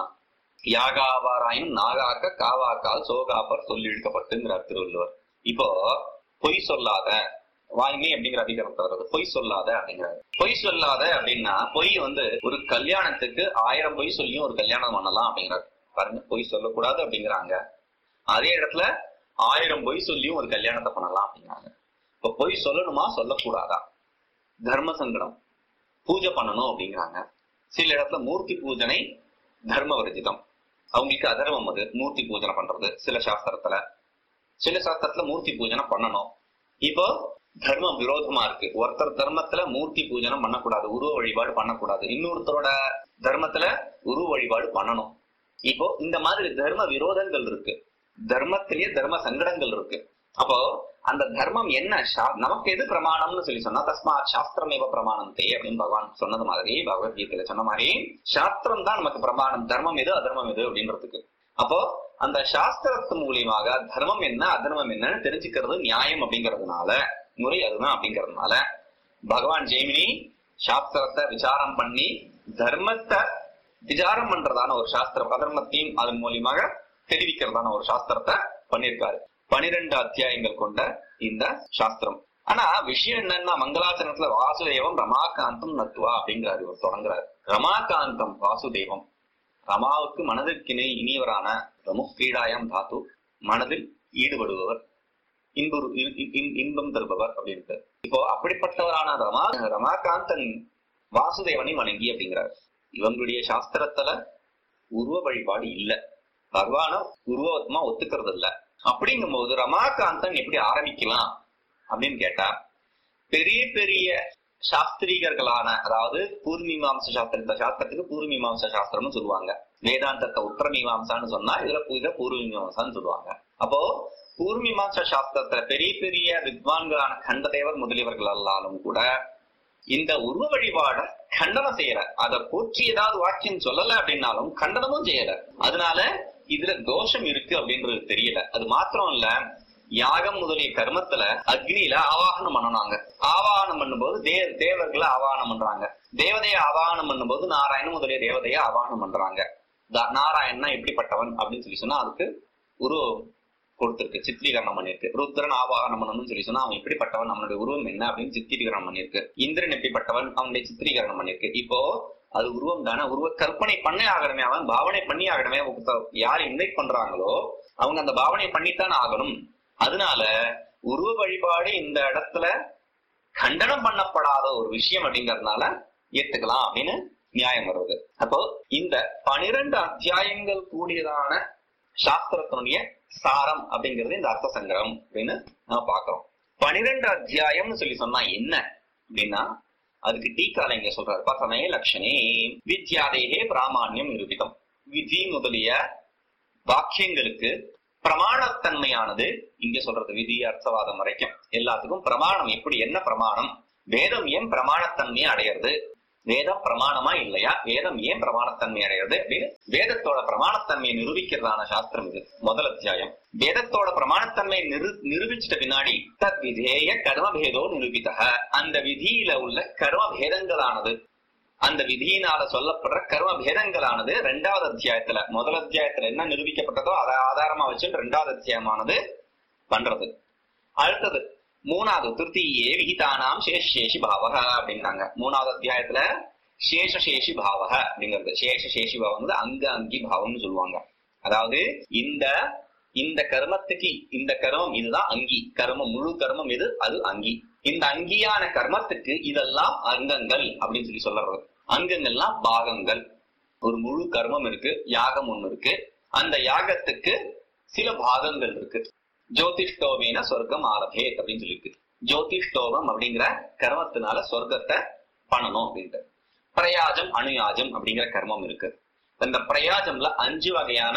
யாகாவாராயும் நாகாக்க காவாக்கால் சோகாப்பர் சொல்லி இழுக்கப்பட்டுங்கிறார் திருவள்ளுவர். இப்போ பொய் சொல்லாத வாய்மை அப்படிங்கிற அதிகாரத்தை வருது. பொய் சொல்லாத அப்படிங்கிறாரு. பொய் சொல்லாத அப்படின்னா பொய் வந்து ஒரு கல்யாணத்துக்கு ஆயிரம் பொய் சொல்லியும் ஒரு கல்யாணம் பண்ணலாம் அப்படிங்கிறாரு. பாருங்க, பொய் சொல்லக்கூடாது அப்படிங்கிறாங்க. அதே இடத்துல ஆயிரம் பொய் சொல்லியும் ஒரு கல்யாணத்தை பண்ணலாம் அப்படிங்கிறாங்க. இப்ப பொய் சொல்லணுமா சொல்லக்கூடாதா? தர்ம சங்கடம். பூஜை பண்ணணும் அப்படிங்கிறாங்க. சில இடத்துல மூர்த்தி பூஜனை தர்ம வர்ஜிதம், அவங்களுக்கு அதர்மம் அது மூர்த்தி பூஜனை பண்றது. சில சாஸ்திரத்துல சில சாஸ்திரத்துல மூர்த்தி பூஜனை பண்ணணும். இப்போ தர்மம் விரோதமா இருக்கு. ஒருத்தர் தர்மத்துல மூர்த்தி பூஜனை பண்ணக்கூடாது, உருவ வழிபாடு பண்ணக்கூடாது. இன்னொருத்தரோட தர்மத்துல உருவ வழிபாடு பண்ணணும். இப்போ இந்த மாதிரி தர்ம விரோதங்கள் இருக்கு. தர்மத்திலேயே தர்ம சங்கடங்கள் இருக்கு. அப்போ அந்த தர்மம் என்ன, நமக்கு எது பிரமாணம்னு சொல்லி சொன்னா தஸ்மா சாஸ்திரமேவ பிரமாணந்தே அப்படின்னு பகவான் சொன்னது மாதிரி, பகவத்கீதையில சொன்ன மாதிரி சாஸ்திரம் தான் நமக்கு பிரமாணம். தர்மம் எது அதர்மம் எது அப்படின்றதுக்கு. அப்போ அந்த சாஸ்திரத்து மூலியமாக தர்மம் என்ன அதர்மம் என்னன்னு தெரிஞ்சுக்கிறது நியாயம் அப்படிங்கிறதுனால, முறை அதுதான் அப்படிங்கிறதுனால பகவான் ஜெய்மினி சாஸ்திரத்தை விசாரம் பண்ணி தர்மத்தை விசாரம் பண்றதான ஒரு சாஸ்திரம், அதர்மத்தையும் அதன் மூலியமாக தெரிவிக்கிறதான ஒரு சாஸ்திரத்தை பண்ணிருக்காரு. பனிரெண்டு அத்தியாயங்கள் கொண்ட இந்த சாஸ்திரம். ஆனா விஷயம் என்னன்னா மங்களாச்சரணத்துல வாசுதேவம் ரமாகாந்தம் நத்துவா அப்படிங்கிறாரு. இவர் தொடங்குறாரு. ரமாகாந்தம் வாசுதேவம், ரமாவுக்கு மனதிற்கிணை இனியவரான ரமுக்ரீடாயம் தாத்து, மனதில் ஈடுபடுபவர், இன்பு இன்பம் தருபவர் அப்படின்ட்டு. இப்போ அப்படிப்பட்டவரான ரமா ரமாகாந்தன் வாசுதேவனை வணங்கி அப்படிங்கிறார். இவங்களுடைய சாஸ்திரத்துல உருவ வழிபாடு இல்ல, பகவான உருவமா ஒத்துக்கிறது இல்ல. அப்படிங்கும் போது ரமாகாந்தன் எப்படி ஆரம்பிக்கலாம் அப்படின்னு கேட்டா, பெரிய பெரிய சாஸ்திரிகர்களான, அதாவது பூர்வீமாம்ச சாஸ்திர சாஸ்திரத்துக்கு பூர்வீமாம்ச சாஸ்திரம்னு சொல்லுவாங்க. வேதாந்தத்தை உத்தர மீமாம்சான்னு சொன்னா இதுல இத பூர்வீமாம்சான்னு சொல்லுவாங்க. அப்போ பூர்வீமாம்ச சாஸ்திரத்துல பெரிய பெரிய வித்வான்களான கண்டதேவர் முதலியவர்கள் எல்லாரும் கூட இந்த உருவ வழிபாட கண்டனம் செய்யல. அதை போற்றி ஏதாவது வாக்கியம் சொல்லல அப்படின்னாலும் கண்டனமும் செய்யல. அதனால இதுல தோஷம் இருக்கு அப்படின்றது தெரியல. அது மாத்திரம் இல்ல, யாகம் முதலிய கர்மத்துல அக்னியில ஆவாகனம் பண்ணனாங்க. ஆவாகனம் பண்ணும்போது தே தேவர்களை ஆவாகனம் பண்றாங்க. தேவதையை ஆவாகனம் பண்ணும்போது நாராயணன் முதலிய தேவதையை ஆவாகனம் பண்றாங்க. நாராயணனா எப்படிப்பட்டவன் அப்படின்னு சொல்லி சொன்னா அதுக்கு உருவம் கொடுத்திருக்கு, சித்திரீகரணம் பண்ணிருக்கு. ருத்ரன் ஆவாகனம் பண்ணணும்னு சொல்லி சொன்னா அவன் எப்படிப்பட்டவன், நம்மளுடைய உருவம் என்ன அப்படின்னு சித்திரீகரணம் பண்ணிருக்கு. இந்திரன் எப்படிப்பட்டவன், அவனுடைய சித்திரீகரணம் பண்ணிருக்கு. இப்போ அது உருவம் தானே, உருவ கற்பனை பண்ணே ஆகணுமே, அவன் பாவனை பண்ணி ஆகணுமே. யார் இன்வைட் பண்றாங்களோ அவங்க அந்த பாவனை பண்ணித்தான் ஆகணும். அதனால உருவ வழிபாடு இந்த இடத்துல கண்டனம் பண்ணப்படாத ஒரு விஷயம் அப்படிங்கறதுனால ஏத்துக்கலாம் அப்படின்னு நியாயம் வருது. அப்போ இந்த பனிரெண்டு அத்தியாயங்கள் கூடியதான சாஸ்திரத்தினுடைய சாரம் அப்படிங்கிறது இந்த அர்த்த சங்கிரகம் அப்படின்னு நம்ம பாக்குறோம். பனிரெண்டு அத்தியாயம்னு சொல்லி சொன்னா என்ன அப்படின்னா, அதுக்கு டீக்கால இங்க சொல்றாரு, பசமே லட்சணே வித்யாதேகே பிராமான்யம் நிரூபிதம். விதி முதலிய வாக்கியங்களுக்கு பிரமாணத்தன்மையானது இங்க சொல்றது. விதி அர்த்தவாதம் வரைக்கும் எல்லாத்துக்கும் பிரமாணம் எப்படி, என்ன பிரமாணம், வேதம் ஏன் பிரமாணத்தன்மையை அடையிறது, வேதம் பிரமாணமா இல்லையா, வேதம் ஏன் பிரமாணத்தன்மை அடைகிறது அப்படின்னு வேதத்தோட பிரமாணத்தன்மையை நிரூபிக்கிறதான சாஸ்திரம் இது. முதல் அத்தியாயம் வேதத்தோட பிரமாணத்தன்மையை நிரு நிரூபிச்சிட்ட பின்னாடி தத் விதேய கர்மபேதோ நிரூபித்தக, அந்த விதியில உள்ள கர்ம பேதங்களானது, அந்த விதியினால சொல்லப்படுற கர்ம பேதங்களானது ரெண்டாவது அத்தியாயத்துல, முதல் அத்தியாயத்துல என்ன நிரூபிக்கப்பட்டதோ அதை ஆதாரமா வச்சு ரெண்டாவது அத்தியாயமானது பண்றது. அடுத்தது மூணாவது திருத்தீயே விகிதானாம் சேஷேஷி பாவக அப்படின்னாங்க. மூணாவது அத்தியாயத்துல சேஷசேஷி பாவக அப்படிங்கிறது, சேஷசேஷி பாவம் வந்து அங்க அங்கி பாவம்னு சொல்லுவாங்க. அதாவது இந்த இந்த கர்மத்துக்கு இந்த கர்மம் இதுதான் அங்கி, கர்மம் முழு கர்மம் எது அது அங்கி, இந்த அங்கியான கர்மத்துக்கு இதெல்லாம் அங்கங்கள் அப்படின்னு சொல்லி சொல்றது. அங்கங்கள்லாம் பாகங்கள். ஒரு முழு கர்மம் இருக்கு, யாகம் ஒண்ணு இருக்கு, அந்த யாகத்துக்கு சில பாகங்கள் இருக்கு. ஜோதிஷ்டோமேன சொர்க்கம் ஆலபேத் அப்படின்னு சொல்லிருக்கு. ஜோதிஷ்டோமம் அப்படிங்கிற கர்மத்தினால சொர்க்கத்தை பண்ணணும் அப்படின்ட்டு. பிரயாஜம் அணுயாஜம் அப்படிங்கிற கர்மம் இருக்கு. இந்த பிரயாஜம்ல அஞ்சு வகையான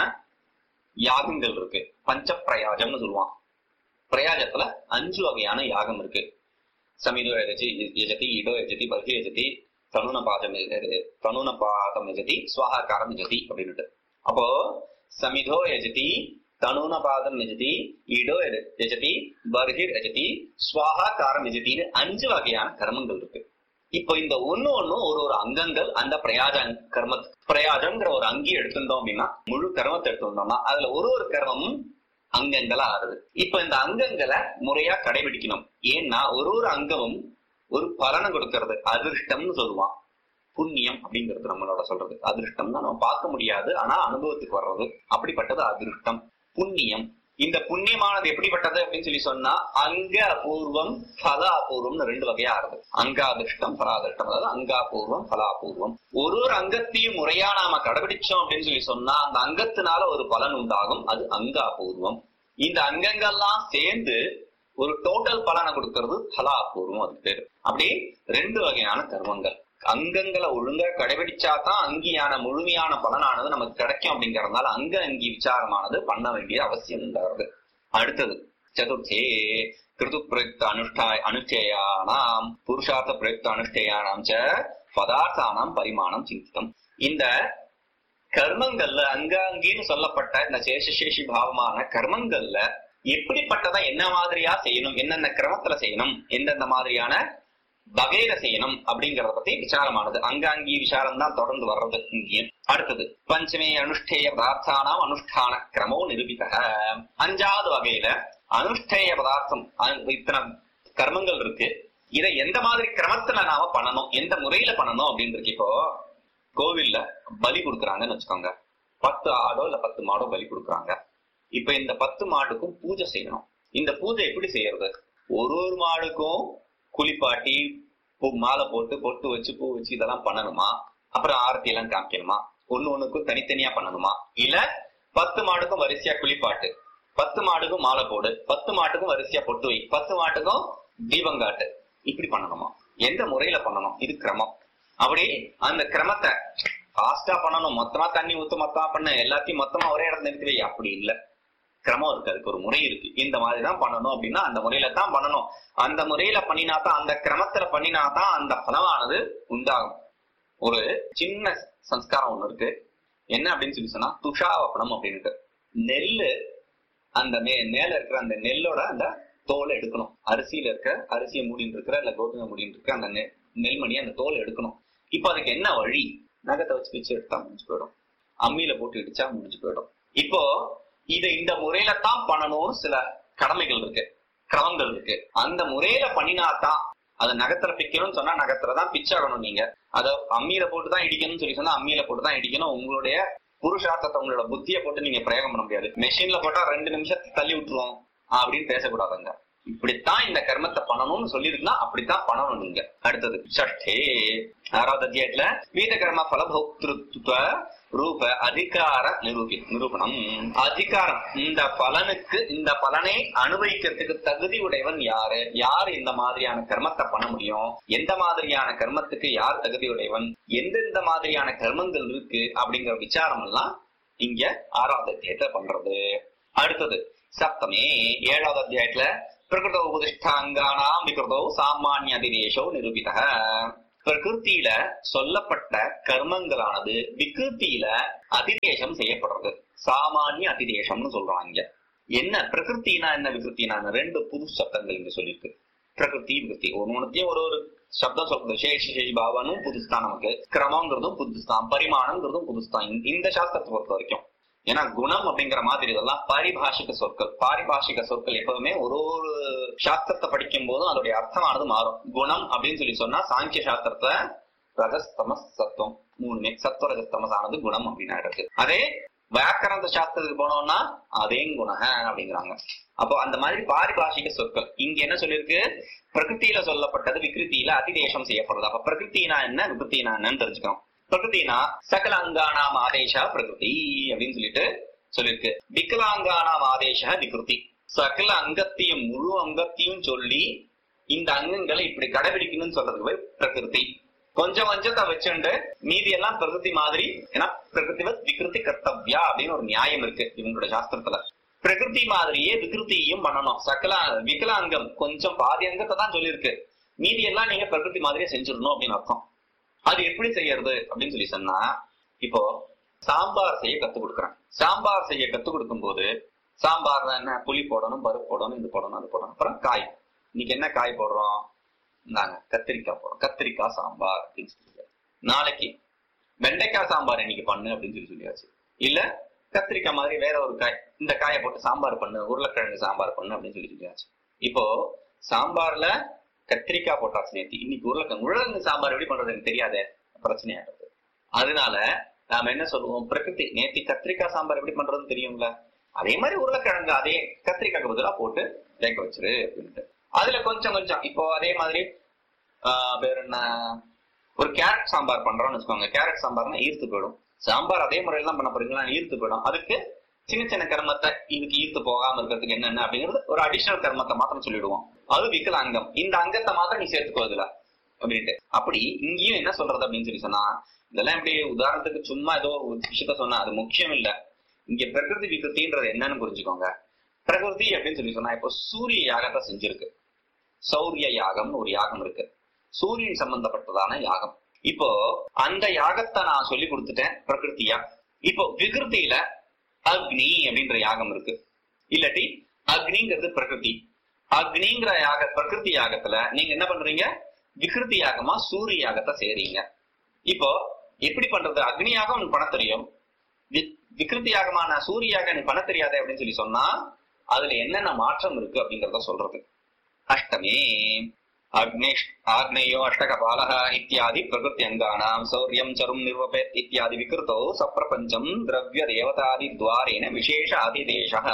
யாகங்கள் இருக்கு. பஞ்ச பிரயாஜம்னு சொல்லுவான். பிரயாஜத்துல அஞ்சு வகையான யாகம் இருக்கு. சமிதோ எஜதி எஜதி இடோ எஜதி பர்ஹி எஜதி தனுனபாதம் தனுனபாதம் எஜதி சுவாகாரம் எஜதி அப்படின்னுட்டு. அப்போ சமிதோ எஜதி தனுனபாதம் எஜதி இடோ எஜதி பர்ஹிர் எஜதி சுவாகாரம் எஜதின்னு அஞ்சு வகையான கர்மங்கள் இருக்கு. இப்போ இந்த ஒண்ணு ஒண்ணும் ஒரு ஒரு அங்கங்கள். அந்த பிரயாஜ கர்ம பிரயாஜம்ங்கிற ஒரு அங்கி எடுத்திருந்தோம் அப்படின்னா, முழு கர்மத்தை எடுத்திருந்தோம்னா அதுல ஒரு ஒரு கர்மமும் அங்கங்களா ஆறுது. இப்ப இந்த அங்கங்களை முறையா கடைபிடிக்கணும். ஏன்னா ஒரு ஒரு அங்கமும் ஒரு பலனை கொடுக்கறது. அதிர்ஷ்டம்னு சொல்லுவான். புண்ணியம் அப்படிங்கிறது நம்மளோட சொல்றது. அதிர்ஷ்டம் தான் நம்ம பார்க்க முடியாது, ஆனா அனுபவத்துக்கு வர்றது. அப்படிப்பட்டது அதிர்ஷ்டம். புண்ணியம். இந்த புண்ணியமானது எப்படிப்பட்டது அப்படின்னு சொல்லி சொன்னா அங்க அபூர்வம் பல அபூர்வம்னு ரெண்டு வகையா ஆறுது. அங்காதிர்ஷ்டம் பலாதிர்ஷ்டம். அதாவது அங்காபூர்வம் பலாபூர்வம். ஒரு ஒரு அங்கத்தையும் முறையா நாம கடைபிடிச்சோம் அப்படின்னு சொல்லி சொன்னா அந்த அங்கத்தினால ஒரு பலன் உண்டாகும். அது அங்காபூர்வம். இந்த அங்கங்கள்லாம் சேர்ந்து ஒரு டோட்டல் பலனை கொடுக்கறது பலாபூர்வம். அதுக்கு பேரு. அப்படி ரெண்டு வகையான கர்மங்கள். அங்கங்களை ஒழுங்கா கடைபிடிச்சாதான் அங்கியான முழுமையான பலனானது நமக்கு கிடைக்கும். அப்படிங்கறதுனால அங்க அங்கி விசாரமானது பண்ண வேண்டிய அவசியம் உண்டாகிறது. அடுத்தது சதுர்த்தே கிருது பிரயுக்த அனுஷ்டா அனுஷ்டேயானாம் புருஷார்த்த பிரயுக்த அனுஷ்டேயானாம் ச பதார்த்தானாம் பரிமாணம் சிந்தித்தம். இந்த கர்மங்கள்ல அங்க அங்கின்னு சொல்லப்பட்ட இந்த சேஷசேஷி பாவமான கர்மங்கள்ல எப்படிப்பட்டதா என்ன மாதிரியா செய்யணும், என்னென்ன கிரமத்துல செய்யணும், எந்தெந்த மாதிரியான வகையில செய்யணும் அப்படிங்கறத பத்தி விசாரமானது. அங்காங்கி விசாரம் தான் தொடர்ந்து வர்றது இங்கேயும். அடுத்தது பஞ்சமே அனுஷ்டேய பதார்த்தானாம் அனுஷ்டான கிரமோ நிரூபித. அஞ்சாவது வகையில அனுஷ்டேய பதார்த்தம். இத்தனை கர்மங்கள் இருக்கு, இதை எந்த மாதிரி கிரமத்துல நாம பண்ணணும், எந்த முறையில பண்ணணும் அப்படின்னு இருக்கு. இப்போ கோவில்ல பலி கொடுக்குறாங்கன்னு வச்சுக்கோங்க. பத்து ஆடோ இல்ல பத்து மாடோ பலி கொடுக்குறாங்க. இப்ப இந்த பத்து மாடுக்கும் பூஜை செய்யணும். இந்த பூஜை எப்படி செய்யறது? ஒரு ஒரு மாடுக்கும் குளிப்பாட்டி பூ மாலை போட்டு பொட்டு வச்சு பூ வச்சு இதெல்லாம் பண்ணணுமா? அப்புறம் ஆரத்தி எல்லாம் காமிக்கணுமா? ஒண்ணு ஒண்ணுக்கும் தனித்தனியா பண்ணணுமா? இல்ல பத்து மாடுக்கும் வரிசையா குளிப்பாட்டு, பத்து மாடுக்கும் மாலை போடு, பத்து மாட்டுக்கும் வரிசையா பொட்டு வை, பத்து மாட்டுக்கும் தீபங்காட்டு, இப்படி பண்ணணுமா? எந்த முறையில பண்ணணும்? இது கிரமம். அப்படி அந்த கிரமத்தை ஃபாஸ்டா பண்ணணும். மொத்தமா தண்ணி ஊத்து, மொத்தமா பண்ண, எல்லாத்தையும் மொத்தமா ஒரே இடத்துல நிறுத்தி வை, அப்படி இல்ல. கிரமம் இருக்கு, அதுக்கு ஒரு முறை இருக்கு. இந்த மாதிரிதான் பண்ணணும் அப்படின்னா அந்த முறையில தான் பண்ணணும். அந்த முறையில பண்ணினாதான், அந்த கிரமத்துல பண்ணினாதான் அந்த பலமானது உண்டாகும். ஒரு சின்ன சம்ஸ்காரம் ஒண்ணு இருக்கு. என்ன அப்படின்னு சொல்லி சொன்னா துஷாவப்பணம் அப்படின்ட்டு. நெல்லு அந்த மே மேல இருக்கிற அந்த நெல்லோட அந்த தோலை எடுக்கணும். அரிசியில இருக்க அரிசியை மூடின்னு இருக்கிற இல்ல கோதுமை மூடின்னு இருக்க அந்த நெல்மணியை அந்த தோலை எடுக்கணும். இப்ப அதுக்கு என்ன வழி? நகத்தை வச்சு பிச்சு எடுத்தா முடிஞ்சு போயிடும், அம்மியில போட்டு இடிச்சா முடிஞ்சு போயிடும். இப்போ இதை இந்த முறையில தான் பண்ணணும்னு சில கடமைகள் இருக்கு, கிரமங்கள் இருக்கு. அந்த முறையில பண்ணினாதான் அதை நகத்துல பிக்கணும்னு சொன்னா நகத்துலதான் பிச்சாகணும். நீங்க அதை அம்மியில போட்டுதான் இடிக்கணும்னு சொல்லி சொன்னா அம்மியில போட்டுதான் இடிக்கணும். உங்களுடைய புருஷார்த்தத்தை, உங்களோட புத்தியை போட்டு நீங்க பிரயோகம் பண்ண முடியாது. மெஷின்ல போட்டா ரெண்டு நிமிஷத்தை தள்ளி விட்டுருவோம் அப்படின்னு பேசக்கூடாதுங்க. இப்படித்தான் இந்த கர்மத்தை பண்ணணும்னு சொல்லிருக்குன்னா அப்படித்தான் பண்ணணும் நீங்க. அடுத்தது சஷ்டே ஆறாவது அத்தியாயத்துல வீத கர்ம பலபோக்திருத்துவ ரூப அதிகார நிரூபி நிரூபணம். அதிகாரம், இந்த பலனுக்கு, இந்த பலனை அனுபவிக்கிறதுக்கு தகுதி உடையவன் யாரு, யாரு இந்த மாதிரியான கர்மத்தை பண்ண முடியும், எந்த மாதிரியான கர்மத்துக்கு யார் தகுதி உடையவன், எந்தெந்த மாதிரியான கர்மங்கள் இருக்கு அப்படிங்கிற விசாரம் எல்லாம் இங்க ஆறாவது அத்தியாயத்துல பண்றது. அடுத்தது சப்தமே ஏழாவது அத்தியாயத்துல பிரகிருத உபதிஷ்டாங்கானாம் விகிருதோ சாமானிய அதிதேசோ நிரூபித. பிரகிருத்தியில சொல்லப்பட்ட கர்மங்களானது விகிருத்தியில அதிதேசம் செய்யப்படுறது. சாமானிய அதிதேசம்னு சொல்றாங்க. என்ன பிரகிருத்தினா என்ன விகிருத்தினா ரெண்டு புது சப்தங்கள் இங்க சொல்லிருக்கு. பிரகிருதி விகிருத்தி ஒன்னொன்னுத்தையும் ஒரு ஒரு சப்தம் சொல்றது. சேஷ சேஷிபாவனும் புதுஸ்தான், நமக்கு கிரமங்கிறதும் புதுஸ்தான், பரிமாணங்கிறதும் புதுஸ்தான் இந்த சாஸ்திரத்தை பொறுத்த வரைக்கும். ஏன்னா குணம் அப்படிங்கிற மாதிரி இதெல்லாம் பாரிபாஷிக சொற்கள். பாரிபாஷிக சொற்கள் எப்பவுமே ஒரு ஒரு சாஸ்திரத்தை படிக்கும் போதும் அதோடைய அர்த்தமானது மாறும். குணம் அப்படின்னு சொல்லி சொன்னா சாங்கிய சாஸ்திரத்துல ரஜஸ்தமஸ் சத்துவம் மூணுமே சத்துவ ரஜஸ்தமஸ் ஆனது குணம் அப்படின்னு இருக்கு. அதே வியாக்கரண சாஸ்திரத்துக்கு போனோம்னா அதே குணக அப்படிங்கிறாங்க. அப்போ அந்த மாதிரி பாரிபாஷிக சொற்கள் இங்க என்ன சொல்லிருக்கு, பிரகிருத்தியில சொல்லப்பட்டது விகிருத்தியில அதிதேசம் செய்யப்படுறது. அப்ப பிரகிருத்தினா என்ன விகிருத்தினா என்னன்னு தெரிஞ்சுக்கணும். பிரகிருத்தினா சகல அங்கானாம் ஆதேசா பிரகிருதி அப்படின்னு சொல்லிட்டு சொல்லிருக்கு. விகலாங்கானாம் ஆதேசா விகிருதி. சகல அங்கத்தையும் முழு அங்கத்தையும் சொல்லி இந்த அங்கங்களை இப்படி கடைபிடிக்கணும்னு சொல்றதுக்கு போய் பிரகிருதி. கொஞ்சம் கொஞ்சத்தை வச்சுண்டு மீதி எல்லாம் பிரகிருதி மாதிரி. ஏன்னா பிரகிருதிவத் விகிருதி கர்த்தவ்யா அப்படின்னு ஒரு நியாயம் இருக்கு இவங்களோட சாஸ்திரத்துல. பிரகிருதி மாதிரியே விகிருத்தியும் பண்ணணும். சகல விகலாங்கம் கொஞ்சம் பாதி அங்கத்தை தான் சொல்லியிருக்கு, மீதி எல்லாம் நீங்க பிரகிருதி மாதிரியே செஞ்சிடணும் அப்படின்னு அர்த்தம். அது எப்படி செய்யறது அப்படின்னு சொல்லி சொன்னா, இப்போ சாம்பார் செய்ய கத்து கொடுக்குறேன். சாம்பார் செய்ய கத்து கொடுக்கும் போது சாம்பார் என்ன புளி போடணும், பருப்பு போடணும், இது போடணும், அது போடணும். அப்புறம் காய், இன்னைக்கு என்ன காய் போடுறோம், நாங்க கத்திரிக்காய் போடுறோம், கத்திரிக்காய் சாம்பார் அப்படின்னு சொல்லி. நாளைக்கு வெண்டைக்காய் சாம்பார் இன்னைக்கு பண்ணு அப்படின்னு சொல்லி சொல்லியாச்சு. இல்ல கத்திரிக்காய் மாதிரி வேற ஒரு காய், இந்த காயை போட்டு சாம்பார் பண்ணு, உருளைக்கிழங்கு சாம்பார் பண்ணு அப்படின்னு சொல்லி சொல்லியாச்சு. இப்போ சாம்பார்ல கத்திரிக்காய் போட்டாச்சு நேற்று, இன்னைக்கு உருளைக்கிழங்கு உருளைக்கிழங்கு சாம்பார் எப்படி பண்றது எனக்கு தெரியாத பிரச்சனையாகிறது. அதனால நாம என்ன சொல்லுவோம், பிரகிருதி நேற்று கத்திரிக்காய் சாம்பார் எப்படி பண்றதுன்னு தெரியும்ல, அதே மாதிரி உருளைக்கிழங்கு அதே கத்திரிக்காய்க்கு பதிலா போட்டு வேக வச்சிரு அப்படின்ட்டு. அதுல கொஞ்சம் கொஞ்சம் இப்போ அதே மாதிரி ஆஹ் வேற என்ன, ஒரு கேரட் சாம்பார் பண்றோம்னு வச்சுக்கோங்க. கேரட் சாம்பார்னா ஈர்த்து போயிடும். சாம்பார் அதே முறையில தான் பண்ண போறீங்களா, ஈர்த்து போயிடும். அதுக்கு சின்ன சின்ன கர்மத்தை இதுக்கு ஈர்த்து போகாம இருக்கிறதுக்கு என்னென்ன அப்படிங்கிறது ஒரு அடிஷனல் கர்மத்தை மாத்திரம் சொல்லிடுவோம். அது விக்கல அங்கம், இந்த அங்கத்தை மாத்திரம் நீ சேர்த்துக்கோதுல அப்படின்ட்டு. அப்படி இங்கேயும் என்ன சொல்றது அப்படின்னு சொல்லி சொன்னா, இதெல்லாம் எப்படி உதாரணத்துக்கு சும்மா ஏதோ ஒரு விஷயத்த சொன்னா அது முக்கியம் இல்ல. இங்க பிரகிருதி விகிருத்தின்றது என்னன்னு புரிஞ்சுக்கோங்க. பிரகிருதி அப்படின்னு சொல்லி சொன்னா, இப்போ சூரிய யாகத்தை செஞ்சிருக்கு. சௌரிய யாகம்னு ஒரு யாகம் இருக்கு, சூரியன் சம்பந்தப்பட்டதான யாகம். இப்போ அந்த யாகத்தை நான் சொல்லி கொடுத்துட்டேன் பிரகிருத்தியா. இப்போ விகிருத்தியில அக்னி அப்படின்ற யாகம் இருக்கு, இல்லாட்டி அக்னிங்கிறது பிரகிருதி. அக்னிங்கிற யாக பிரகிருதி யாகத்துல நீங்க என்ன பண்றீங்க, விகிருதி யாகமா சூரிய யாகத்தை செய்றீங்க. இப்போ எப்படி பண்றது, அக்னி யாகம் உனக்கு பண்ண தெரியும், விகிருதி யாகமான சூரிய யாகம் எனக்கு பண்ண தெரியாது அப்படின்னு சொல்லி சொன்னா அதுல என்னென்ன மாற்றம் இருக்கு அப்படிங்கறத சொல்றது. அஷ்டமே அக்னேஷ் ஆக்னேயோ அஷ்டகபாலஹ இத்தியாதி பிரகிருதி அங்கானாம் சௌரியம் சரும் நிர்வபேத் இத்தியாதி விகிருதோ சப்ரபஞ்சம் திரவிய தேவதாதி துவாரேன விசேஷ அதிதேசஹ.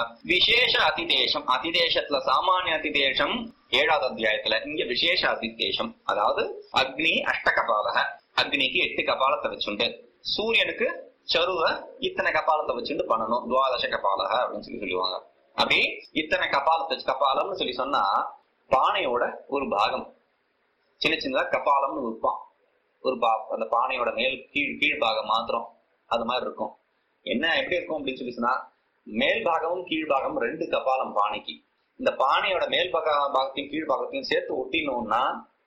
விசேஷ அதிதேசம், அதிதேசத்துல சாமானிய அதிதேசம் ஏழாவது அத்தியாயத்துல, இங்க விசேஷ அதிதேசம். அதாவது அக்னி அஷ்டகபாலஹ, அக்னிக்கு எட்டு கபாலத்தை வச்சுண்டு, சூரியனுக்கு சருவ இத்தனை கபாலத்தை வச்சுட்டு பண்ணணும், துவாதச கபாலஹ அப்படின்னு சொல்லி சொல்லுவாங்க. அப்படி இத்தனை கபாலத்தை கபாலம்னு சொல்லி சொன்னா பானையோட ஒரு பாகம், சின்ன சின்னதா கபாலம்னு விற்பான் ஒரு பா அந்த பானையோட மேல் கீழ் கீழ் பாகம் மாத்திரம் அது மாதிரி இருக்கும். என்ன எப்படி இருக்கும் அப்படின்னு சொல்லி சொன்னா, மேல் பாகமும் கீழ் பாகமும் ரெண்டு கபாலம் பானைக்கு. இந்த பானையோட மேல் பாக பாகத்தையும் கீழ் பாகத்தையும் சேர்த்து ஒட்டினோம்னா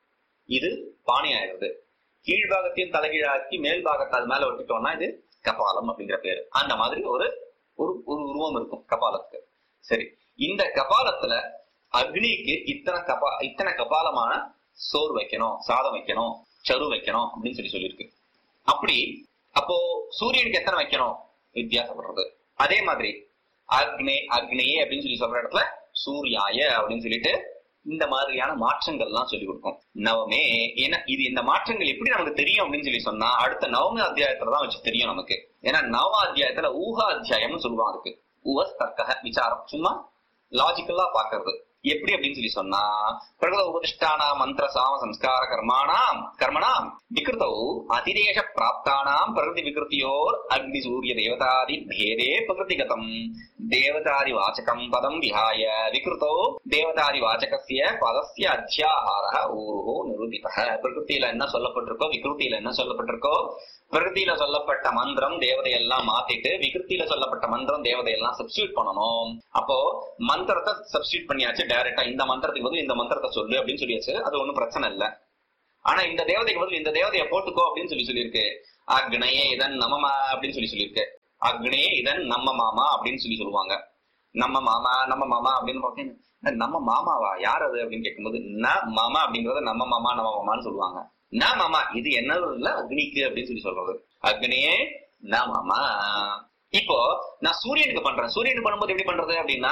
இது பானை ஆயிடுது. கீழ் பாகத்தையும் தலைகீழாக்கி மேல் பாகத்தை அது மேல ஒட்டிட்டோம்னா இது கபாலம் அப்படிங்கிற பேரு. அந்த மாதிரி ஒரு ஒரு உருவம் இருக்கும் கபாலத்துக்கு. சரி, இந்த கபாலத்துல அக்னிக்கு இத்தனை கபா இத்தனை கபாலமான சோறு வைக்கணும், சாதம் வைக்கணும், சரு வைக்கணும் அப்படின்னு சொல்லி சொல்லியிருக்கு. அப்படி அப்போ சூரியனுக்கு எத்தனை வைக்கணும் வித்தியாசப்படுறது. அதே மாதிரி அக்னே அக்னேயே அப்படின்னு சொல்லி சொல்ற இடத்துல சூர்யாய அப்படின்னு சொல்லிட்டு இந்த மாதிரியான மாற்றங்கள் எல்லாம் சொல்லி கொடுக்கும். நவமே ஏன்னா இது இந்த மாற்றங்கள் எப்படி நமக்கு தெரியும் அப்படின்னு சொல்லி சொன்னா அடுத்த நவம அத்தியாயத்துலதான் வச்சு தெரியும் நமக்கு. ஏன்னா நவ அத்தியாயத்துல ஊகா அத்தியாயம்னு சொல்லுவாங்க. அதுக்கு ஊவஸ் தர்க்க விசாரம், சும்மா லாஜிக்கலா பாக்குறது. எப்படி அப்படின்னு சொல்லி சொன்னா, பிரகத உபதிஷ்டானா மந்திர சாம சம்ஸ்கார கர்மாணாம் கர்மணாம் விகிருத்தௌ அதிதேச பிராப்தானாம் பிரகிருதி விகிருத்தியோர் அக்னி சூரிய தேவதாதி பேதே பிரகிருதிகதம் தேவதாதி வாச்சகம் பதம் விஹாய விகிருத்தோ தேவதாதி வாச்சகஸ்ய பதஸ்ய அத்தியாஹாரஹ ஊருஹோ நிரூபிதஹ. பிரகிருத்தியில என்ன சொல்லப்பட்டிருக்கோ விகிருத்தியில என்ன சொல்லப்பட்டிருக்கோ, பிரகிருத்தியில சொல்லப்பட்ட மந்திரம் தேவதையெல்லாம் மாத்திட்டு விகிருத்தியில சொல்லப்பட்ட மந்திரம் தேவதையெல்லாம் சப்ஸ்டியூட் பண்ணணும். அப்போ மந்திரத்தை சப்ஸ்டியூட் பண்ணியாச்சு டைரக்டா, இந்த மந்திரத்துக்கு வந்து இந்த மந்திரத்தை சொல்லு அப்படின்னு சொல்லியாச்சு. அது ஒண்ணும் பிரச்சனை இல்லை. ஆனா இந்த தேவதைக்கு பதில் இந்த தேவதையை போட்டுக்கோ அப்படின்னு சொல்லி சொல்லியிருக்கு. அக்னயே இதன் நம்ம அப்படின்னு சொல்லி சொல்லியிருக்கு. அக்னயே இதன் நம்ம மாமா அப்படின்னு சொல்லி சொல்லுவாங்க. நம்ம மாமா நம்ம மாமா அப்படின்னு பார்த்தீங்கன்னா நம்ம மாமாவா யார் அது அப்படின்னு கேட்கும்போது ந மாமா அப்படிங்கறத நம்ம மாமா நம்ம மாமான்னு சொல்லுவாங்க. ந மாமா இது என்னது இல்ல அக்னிக்கு அப்படின்னு சொல்லி சொல்றது. அக்னியே ந மாமா. இப்போ நான் சூரியனுக்கு பண்றேன். சூரியனுக்கு பண்ணும்போது எப்படி பண்றது அப்படின்னா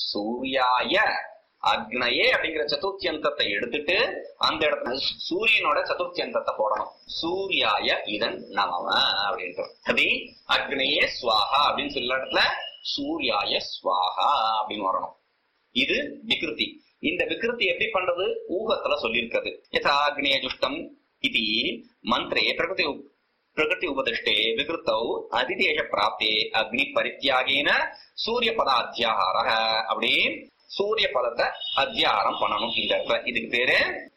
சூர்யாய அக்னயே அப்படிங்கிற சதுர்த்தியந்தத்தை எடுத்துட்டு அந்த இடத்துல சூரியனோட சதுர்த்தியந்தத்தை போடணும். சூர்யாய இதன் நமம அப்படின்ட்டு அது அக்னயே ஸ்வாஹா அப்படின்னு சொல்ல இடத்துல சூர்யாய ஸ்வாஹா அப்படின்னு வரணும். இது விகிருதி. இந்த விகிருதி எப்படி பண்றது ஊகத்துல சொல்லியிருக்கிறது. யதா அக்னேய ஜுஷ்டம் இது மந்திரே பிரகிருதி பிரகிருதி உபதிஷ்டே விகிருத்தௌ அதிதேஷ பிராப்தே அக்னி பரித்தியாகேன சூரிய பத அத்தியாகார அப்படி சூரிய பதத்தை அத்தியாரம் பண்ணணும். இந்த இடத்துல இதுக்கு பேரு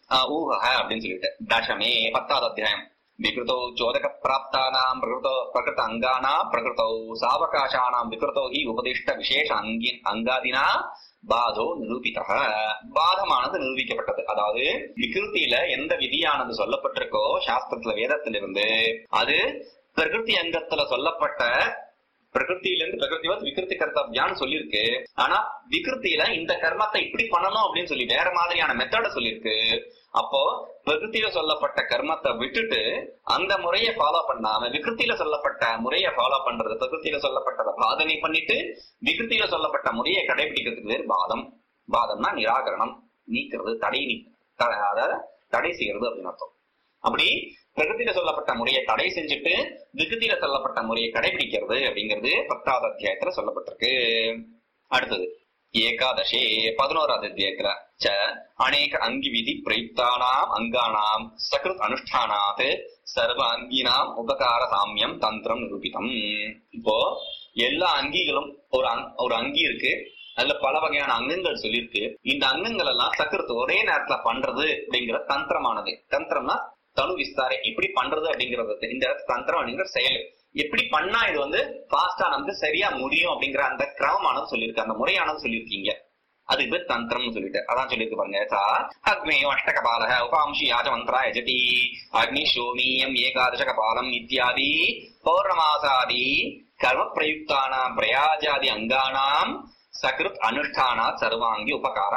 ஊக அப்படின்னு சொல்லிட்டு தசமே பத்தாவது அத்தியாயம் விகிருத்தோ சோதக பிராப்தானாம் பிரகிருத்தோ பிரகிருத அங்கானாம் பிரகிருத்தோ சாவகாசானாம் விகிருத்தோ ஹி உபதிஷ்ட விசேஷ அங்கி அங்காதினா பாதோ நிரூபிதக. பாதமானது நிரூபிக்கப்பட்டது. அதாவது விகிருத்தியில எந்த விதியானது சொல்லப்பட்டிருக்கோ சாஸ்திரத்துல வேதத்திலிருந்து அது பிரகிருதி அங்கத்துல சொல்லப்பட்ட பிரகிருத்தியிலிருந்து பிரகிருதிவத் விகிருதி கர்த்தவ்யான்னு சொல்லியிருக்கு. ஆனா விகிருத்தியில இந்த கர்மத்தை இப்படி பண்ணணும் அப்படின்னு சொல்லி வேற மாதிரியான மெத்தட சொல்லியிருக்கு. அப்போ பிரகிருத்தியில சொல்லப்பட்ட கர்மத்தை விட்டுட்டு அந்த முறையை ஃபாலோ பண்ணாம விகிருத்தியில சொல்லப்பட்ட முறையை ஃபாலோ பண்றது, பிரகிருத்தியில சொல்லப்பட்டதை பாதனை பண்ணிட்டு விகிருத்தியில சொல்லப்பட்ட முறையை கடைபிடிக்கிறதுக்கு வேறு பாதம். பாதம்னா நிராகரணம், நீக்கிறது, தடை நீ அதாவது தடை செய்யறது அப்படின்னு அர்த்தம். அப்படி பிரகிருத்தில சொல்லப்பட்ட முறையை தடை செஞ்சுட்டு விகிருத்தில சொல்லப்பட்ட முறையை கடைபிடிக்கிறது அப்படிங்கிறது பத்தாவது அத்தியாயத்துல சொல்லப்பட்டிருக்கு. அடுத்தது ஏகாதசே பதினோராவது அத்தியாயத்துல ச அநேக அங்கி விதி பிரயுக்தானாம் அங்கானாம் சகிருத் அனுஷ்டானாத் சர்வ அங்கினாம் உபகார சாமியம் தந்திரம் நிரூபிதம். இப்போ எல்லா அங்கிகளும் ஒரு ஒரு அங்கி இருக்கு, அதுல பல வகையான அங்கங்கள் சொல்லியிருக்கு. இந்த அங்கங்கள் எல்லாம் சக்கிரத்து ஒரே நேரத்துல பண்றது அப்படிங்கிற தந்திரமானது. தந்திரம்னா தனு விஸ்தாரை எப்படி பண்றது அப்படிங்கிறது. இந்த தந்திரம் அப்படிங்கிற செயல் எப்படி பண்ணா இது வந்து பாஸ்டா நமக்கு சரியா முடியும் அப்படிங்கிற அந்த கிரமமானது சொல்லியிருக்கு, அந்த முறையானது சொல்லியிருக்கீங்க. அதுக்கு பேர் தந்திரம்னு சொல்லிட்டு அதான் சொல்லியிருக்கு பாருங்க. அக்னேயோ அஷ்டகபாலக உபாம்சி யாஜமந்திரா யஜதி அக்னி சோமியம் ஏகாதசகபாலம் இத்தியாதி பௌர்ணமாசாதி கர்ம பிரயுக்தானாம் பிரயாஜாதி அங்கானாம் சகிருத் அனுஷ்டானா சர்வாங்கி உபகார.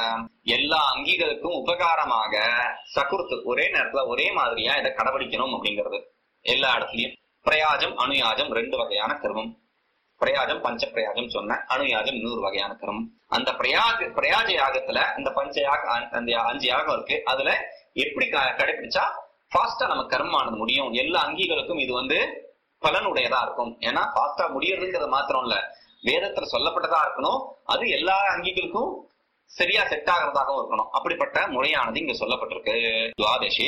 எல்லா அங்கிகளுக்கும் உபகாரமாக சகுர்த்து ஒரே நேரத்துல ஒரே மாதிரியா இதை கடைபிடிக்கணும் அப்படிங்கிறது. எல்லா இடத்துலயும் பிரயாஜம் அணுயாஜம் ரெண்டு வகையான கர்மம். பிரயாஜம் பஞ்ச பிரயாஜம் சொன்ன, அணுயாஜம் இன்னொரு வகையான கர்மம். அந்த பிரயாக பிரயாஜ யாகத்துல இந்த பஞ்ச யாக அந்த அஞ்சு யாகம் இருக்கு. அதுல எப்படி கடைபிடிச்சா ஃபாஸ்டா நம்ம கர்மானது முடியும். எல்லா அங்கிகளுக்கும் இது வந்து பலனுடையதா இருக்கும். ஏன்னா ஃபாஸ்டா முடியறதுங்கிறது மாத்திரம் இல்ல, வேதத்துல சொல்லப்பட்டதா இருக்கணும், அது எல்லா அங்கிகளுக்கும் சரியா செட் ஆகிறதாகவும் இருக்கணும். அப்படிப்பட்ட முறையானது இங்க சொல்லப்பட்டிருக்கு. துவாதசே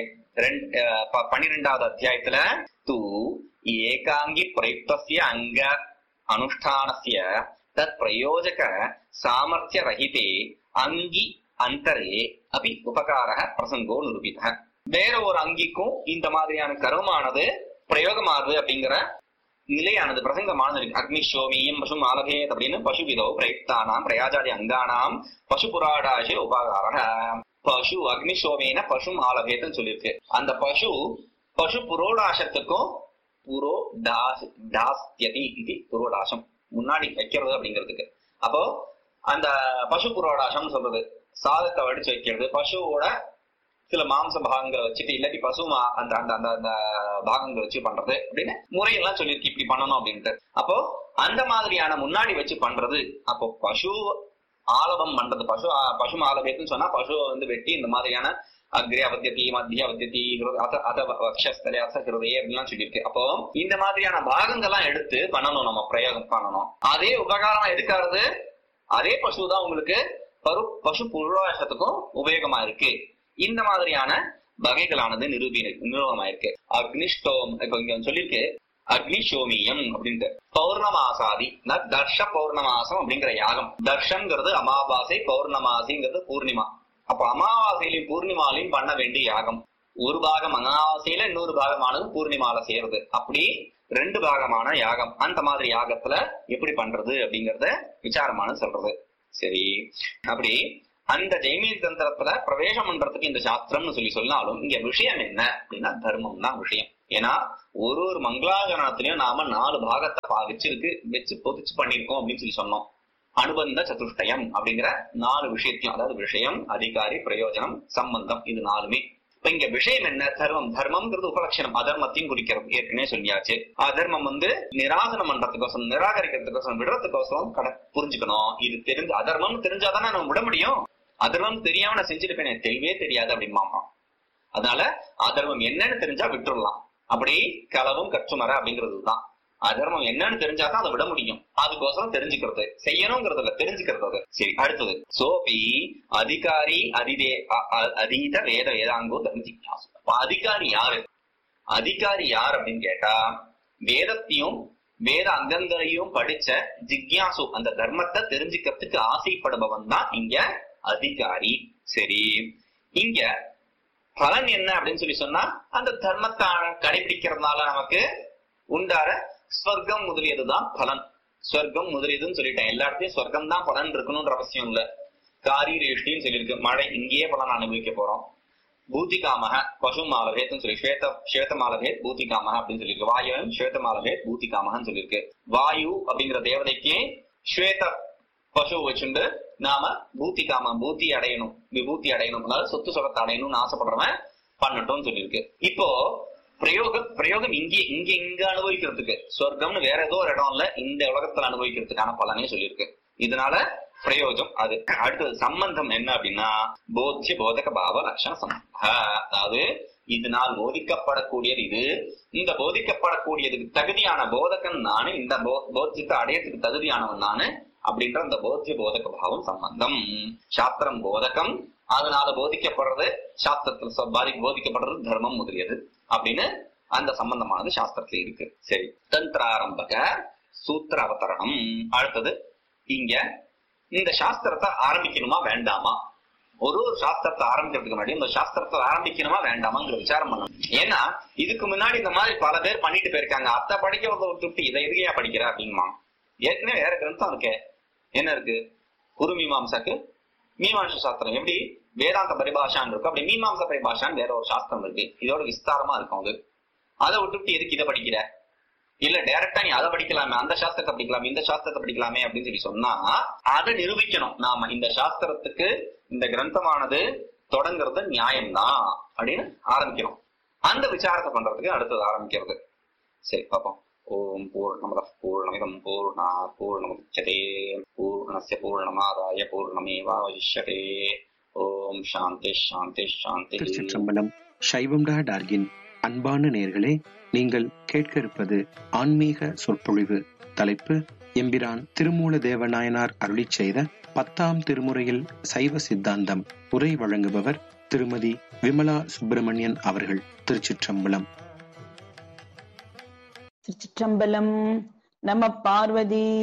பன்னிரெண்டாவது அத்தியாயத்துல தூ ஏகாங்கி பிரயுக்தஸ்ய அங்க அனுஷ்டானஸ்ய தத் பிரயோஜக சாமர்த்திய ரஹிதே அங்கி அந்தரே அபி உபகார பிரசங்கோ நிரூபித. வேற ஒரு அங்கிக்கும் இந்த மாதிரியான கர்மமானது பிரயோகமானது அப்படிங்கிற நிலையானது பிரசங்கமானது இருக்கு. அக்னிஷோமியம் பசு ஆலபேத் அப்படின்னு பசுவிதோ பிரயுக்தானாம் பிரயாஜாதி அங்கானாம் பசு புராடாசே உபகார. பசு அக்னிஷோமேன பசு ஆலபேத்னு சொல்லியிருக்கு. அந்த பசு பசு புரோடாசத்துக்கும் புரோ தாஸ்யதி இது புரோடாசம் முன்னாடி வைக்கிறது அப்படிங்கிறதுக்கு. அப்போ அந்த பசு புரோடாசம் சொல்றது சாதத்தை வடிச்சு வைக்கிறது, பசுவோட சில மாംസ பாகங்களை வச்சுட்டு இல்லாட்டி பசு அந்த அந்த அந்த அந்த பாகங்களை வச்சு பண்றது அப்படின்னு முறையெல்லாம் சொல்லியிருக்கு இப்படி பண்ணணும் அப்படின்ட்டு. அப்போ அந்த மாதிரியான முன்னாடி வச்சு பண்றது. அப்போ பசு ஆலபம் பண்றது, பசு பசு ஆலபேத்துன்னு சொன்னா பசுவை வந்து வெட்டி இந்த மாதிரியான அக்ரே அவத்தியதி மத்திய அவத்தியதி அத வக்ஷஸ்தலே அத ஹிருதயே அப்படின்லாம் சொல்லியிருக்கு. அப்போ இந்த மாதிரியான பாகங்கள்லாம் எடுத்து பண்ணணும், நம்ம பிரயோகம் பண்ணணும். அதே உபகாரமா எடுக்கிறது அதே பசுதான் உங்களுக்கு பரு பசு புரோஷத்துக்கும் உபயோகமா இருக்கு. இந்த மாதிரியான வகைகளானது நிரூபி நிரூபமாயிருக்கு. அக்னிஷ்டோம் இப்ப இங்க சொல்லியிருக்கு அக்னிஷோமியம் அப்படின்ட்டு. பௌர்ணமாசாதி தர்ஷ பௌர்ணமாசம் அப்படிங்கிற யாகம். தர்ஷங்கிறது அமாவாசை, பௌர்ணமாசிங்கிறது பூர்ணிமா. அப்ப அமாவாசையிலையும் பூர்ணிமாலையும் பண்ண வேண்டிய யாகம். ஒரு பாகம் அமாவாசையில இன்னொரு பாகமானது பூர்ணிமால செய்யறது. அப்படி ரெண்டு பாகமான யாகம். அந்த மாதிரி யாகத்துல எப்படி பண்றது அப்படிங்கறத விசாரமான சொல்றது. சரி, அப்படி அந்த ஜெய்மினி தந்திரத்துல பிரவேசம் பண்றதுக்கு இந்த சாஸ்திரம்னு சொல்லி சொன்னாலும் இங்க விஷயம் என்ன அப்படின்னா தர்மம் தான் விஷயம். ஏன்னா ஒரு ஒரு மங்களாகரணத்திலயும் நாம நாலு பாகத்தை வச்சிருக்கு வச்சு பொதிச்சு பண்ணிருக்கோம் அப்படின்னு சொல்லி சொன்னோம். அனுபந்த சதுஷ்டயம் அப்படிங்கிற நாலு விஷயத்தையும், அதாவது விஷயம், அதிகாரி, பிரயோஜனம், சம்பந்தம், இது நாலுமே. இப்ப இங்க விஷயம் என்ன? தர்மம். தர்மம்ங்கிறது உபலட்சணம், அதர்மத்தையும் குறிக்கிறது. ஏற்கனவே சொல்லியாச்சு. அதர்மம் வந்து நிராசனம் பண்றதுக்கோசரம், நிராகரிக்கிறதுக்கோசரம், விடுறதுக்கோசரம் கட புரிஞ்சுக்கணும். இது தெரிஞ்சு அதர்மம் தெரிஞ்சாதானே நம்ம விட முடியும். அதர்மம் தெரியாம நான் செஞ்சிருப்பேன், தெரியவே தெரியாது அப்படிமாமா. அதனால அதர்மம் என்னன்னு தெரிஞ்சா விட்டுடலாம். அப்படி களவும் கற்றுமர அப்படிங்கிறதுதான். அதர்மம் என்னன்னு தெரிஞ்சாதான் அதை விட முடியும். அதுக்கோசரம் தெரிஞ்சுக்கிறது, செய்யணுங்கிறதுல தெரிஞ்சுக்கிறது. சரி, அடுத்தது சோபி அதிகாரி அதிதே அதீத வேத வேதாங்கோ தர்ம ஜிக்யாசு. அதிகாரி யாரு? அதிகாரி யார் அப்படின்னு கேட்டா, வேதத்தையும் வேத அங்கங்களையும் படிச்ச ஜிக்யாசு, அந்த தர்மத்தை தெரிஞ்சுக்கிறதுக்கு ஆசைப்படுபவன் தான் இங்க அதிகாரி. சரி, இங்க பலன் என்ன அப்படின்னு சொல்லி சொன்னா, அந்த தர்மத்தை கடைபிடிக்கிறதுனால நமக்கு உண்டார ஸ்வர்க்கம் முதலியதுதான் பலன். ஸ்வர்க்கம் முதலியதுன்னு சொல்லிட்டேன். எல்லா இடத்தையும் ஸ்வர்க்கம் தான் பலன் இருக்கணும்ன்ற அவசியம் இல்ல. காரீரேஷ்டின்னு சொல்லியிருக்கு, மழை இங்கேயே பலன் அனுபவிக்க போறோம். பூத்திகாமக பசு மாலபேத்னு சொல்லி ஸ்வேத ஸ்வேத மாலபேத் பூத்திகாமக அப்படின்னு சொல்லியிருக்கு. வாயுவும் ஸ்வேத மாலபேத் பூத்திகாமகன்னு சொல்லியிருக்கு. வாயு அப்படிங்கிற தேவதைக்கு ஸ்வேத பசு வச்சுண்டு நாம பூத்திகாம பூத்தி அடையணும், விபூத்தி அடையணும், அதாவது சொத்து சுகத்தை அடையணும்னு ஆசைப்படுறவன் பண்ணட்டும் சொல்லியிருக்கு. இப்போ பிரயோகம் பிரயோகம் இங்கே இங்க இங்க அனுபவிக்கிறதுக்கு, சொர்க்கம்னு வேற ஏதோ ஒரு இடம் இல்ல, இந்த உலகத்துல அனுபவிக்கிறதுக்கான பலனே சொல்லியிருக்கு. இதனால பிரயோஜம் அது. அடுத்தது சம்பந்தம் என்ன அப்படின்னா, போத்திய போதக பாவ லட்சண சம்பந்த. அதாவது இதனால் போதிக்கப்படக்கூடியது இது, இந்த போதிக்கப்படக்கூடியதுக்கு தகுதியான போதகன் நானு, இந்த போத்தியத்தை அடையறதுக்கு தகுதியானவன் நானு அப்படின்ற அந்த போத்திய போதக பாவம் சம்பந்தம். சாஸ்திரம் போதகம், அதனால போதிக்கப்படுறது சாஸ்திரத்துல பாதி போதிக்கப்படுறது தர்மம் முதலியது அப்படின்னு அந்த சம்பந்தமானது சாஸ்திரத்துல இருக்கு. சரி, தந்திராரம்பக சூத்திர அவதரணம். அடுத்தது இங்க இந்த சாஸ்திரத்தை ஆரம்பிக்கணுமா வேண்டாமா? ஒரு ஒரு சாஸ்திரத்தை ஆரம்பிக்கிறதுக்கு முன்னாடி இந்த சாஸ்திரத்தை ஆரம்பிக்கணுமா வேண்டாமாங்கிற விசாரம் பண்ணணும். ஏன்னா இதுக்கு முன்னாடி இந்த மாதிரி பல பேர் பண்ணிட்டு போயிருக்காங்க. அத்தை படிக்கிறத விட்டு இதை எதுக்கையா படிக்கிற அப்படிங்குமா. ஏற்கனவே வேற கிரந்தம் இருக்கு. என்ன இருக்கு? குரு மீமாம்சாக்கு மீமாம்ச சாஸ்திரம் எப்படி வேதாந்த பரிபாஷான்னு இருக்கும், அப்படி மீமாம்ச பரிபாஷான்னு வேற ஒரு சாஸ்திரம் இருக்கு. இதோட விஸ்தாரமா இருக்கும். அது அதை விட்டுவிட்டு எதுக்கு இதை படிக்கிற? இல்ல டைரக்டா நீ அதை படிக்கலாமே, அந்த சாஸ்திரத்தை படிக்கலாமே, இந்த சாஸ்திரத்தை படிக்கலாமே அப்படின்னு சொல்லி சொன்னா அதை நிரூபிக்கணும். நாம இந்த சாஸ்திரத்துக்கு இந்த கிரந்தமானது தொடங்குறது நியாயம்தான் அப்படின்னு ஆரம்பிக்கணும். அந்த விசாரத்தை பண்றதுக்கு அடுத்தது ஆரம்பிக்கிறது. சரி பாப்போம். ஓம் பூர்ணமதః பூர்ணமிதம் பூர்ணாத் பூர்ணமுதச்யதே பூர்ணஸ்ய பூர்ணமாதாய பூர்ணமேவாவசிஷ்யதே. ஓம் சாந்தி சாந்தி சாந்தி. திருச்சிற்றம்பலம். சைவம் டா டார்கின் அன்பான நேயர்களே, நீங்கள் கேட்க இருப்பது ஆன்மீக சொற்பொழிவு. தலைப்பு எம்பிரான் திருமூல தேவநாயனார் அருளிச் செய்த பத்தாம் திருமுறையில் சைவ சித்தாந்தம். உரை வழங்குபவர் திருமதி விமலா சுப்பிரமணியன் அவர்கள். திருச்சிற்றம்பலம். திருச்சிற்றம்பலம். நம பார்வதி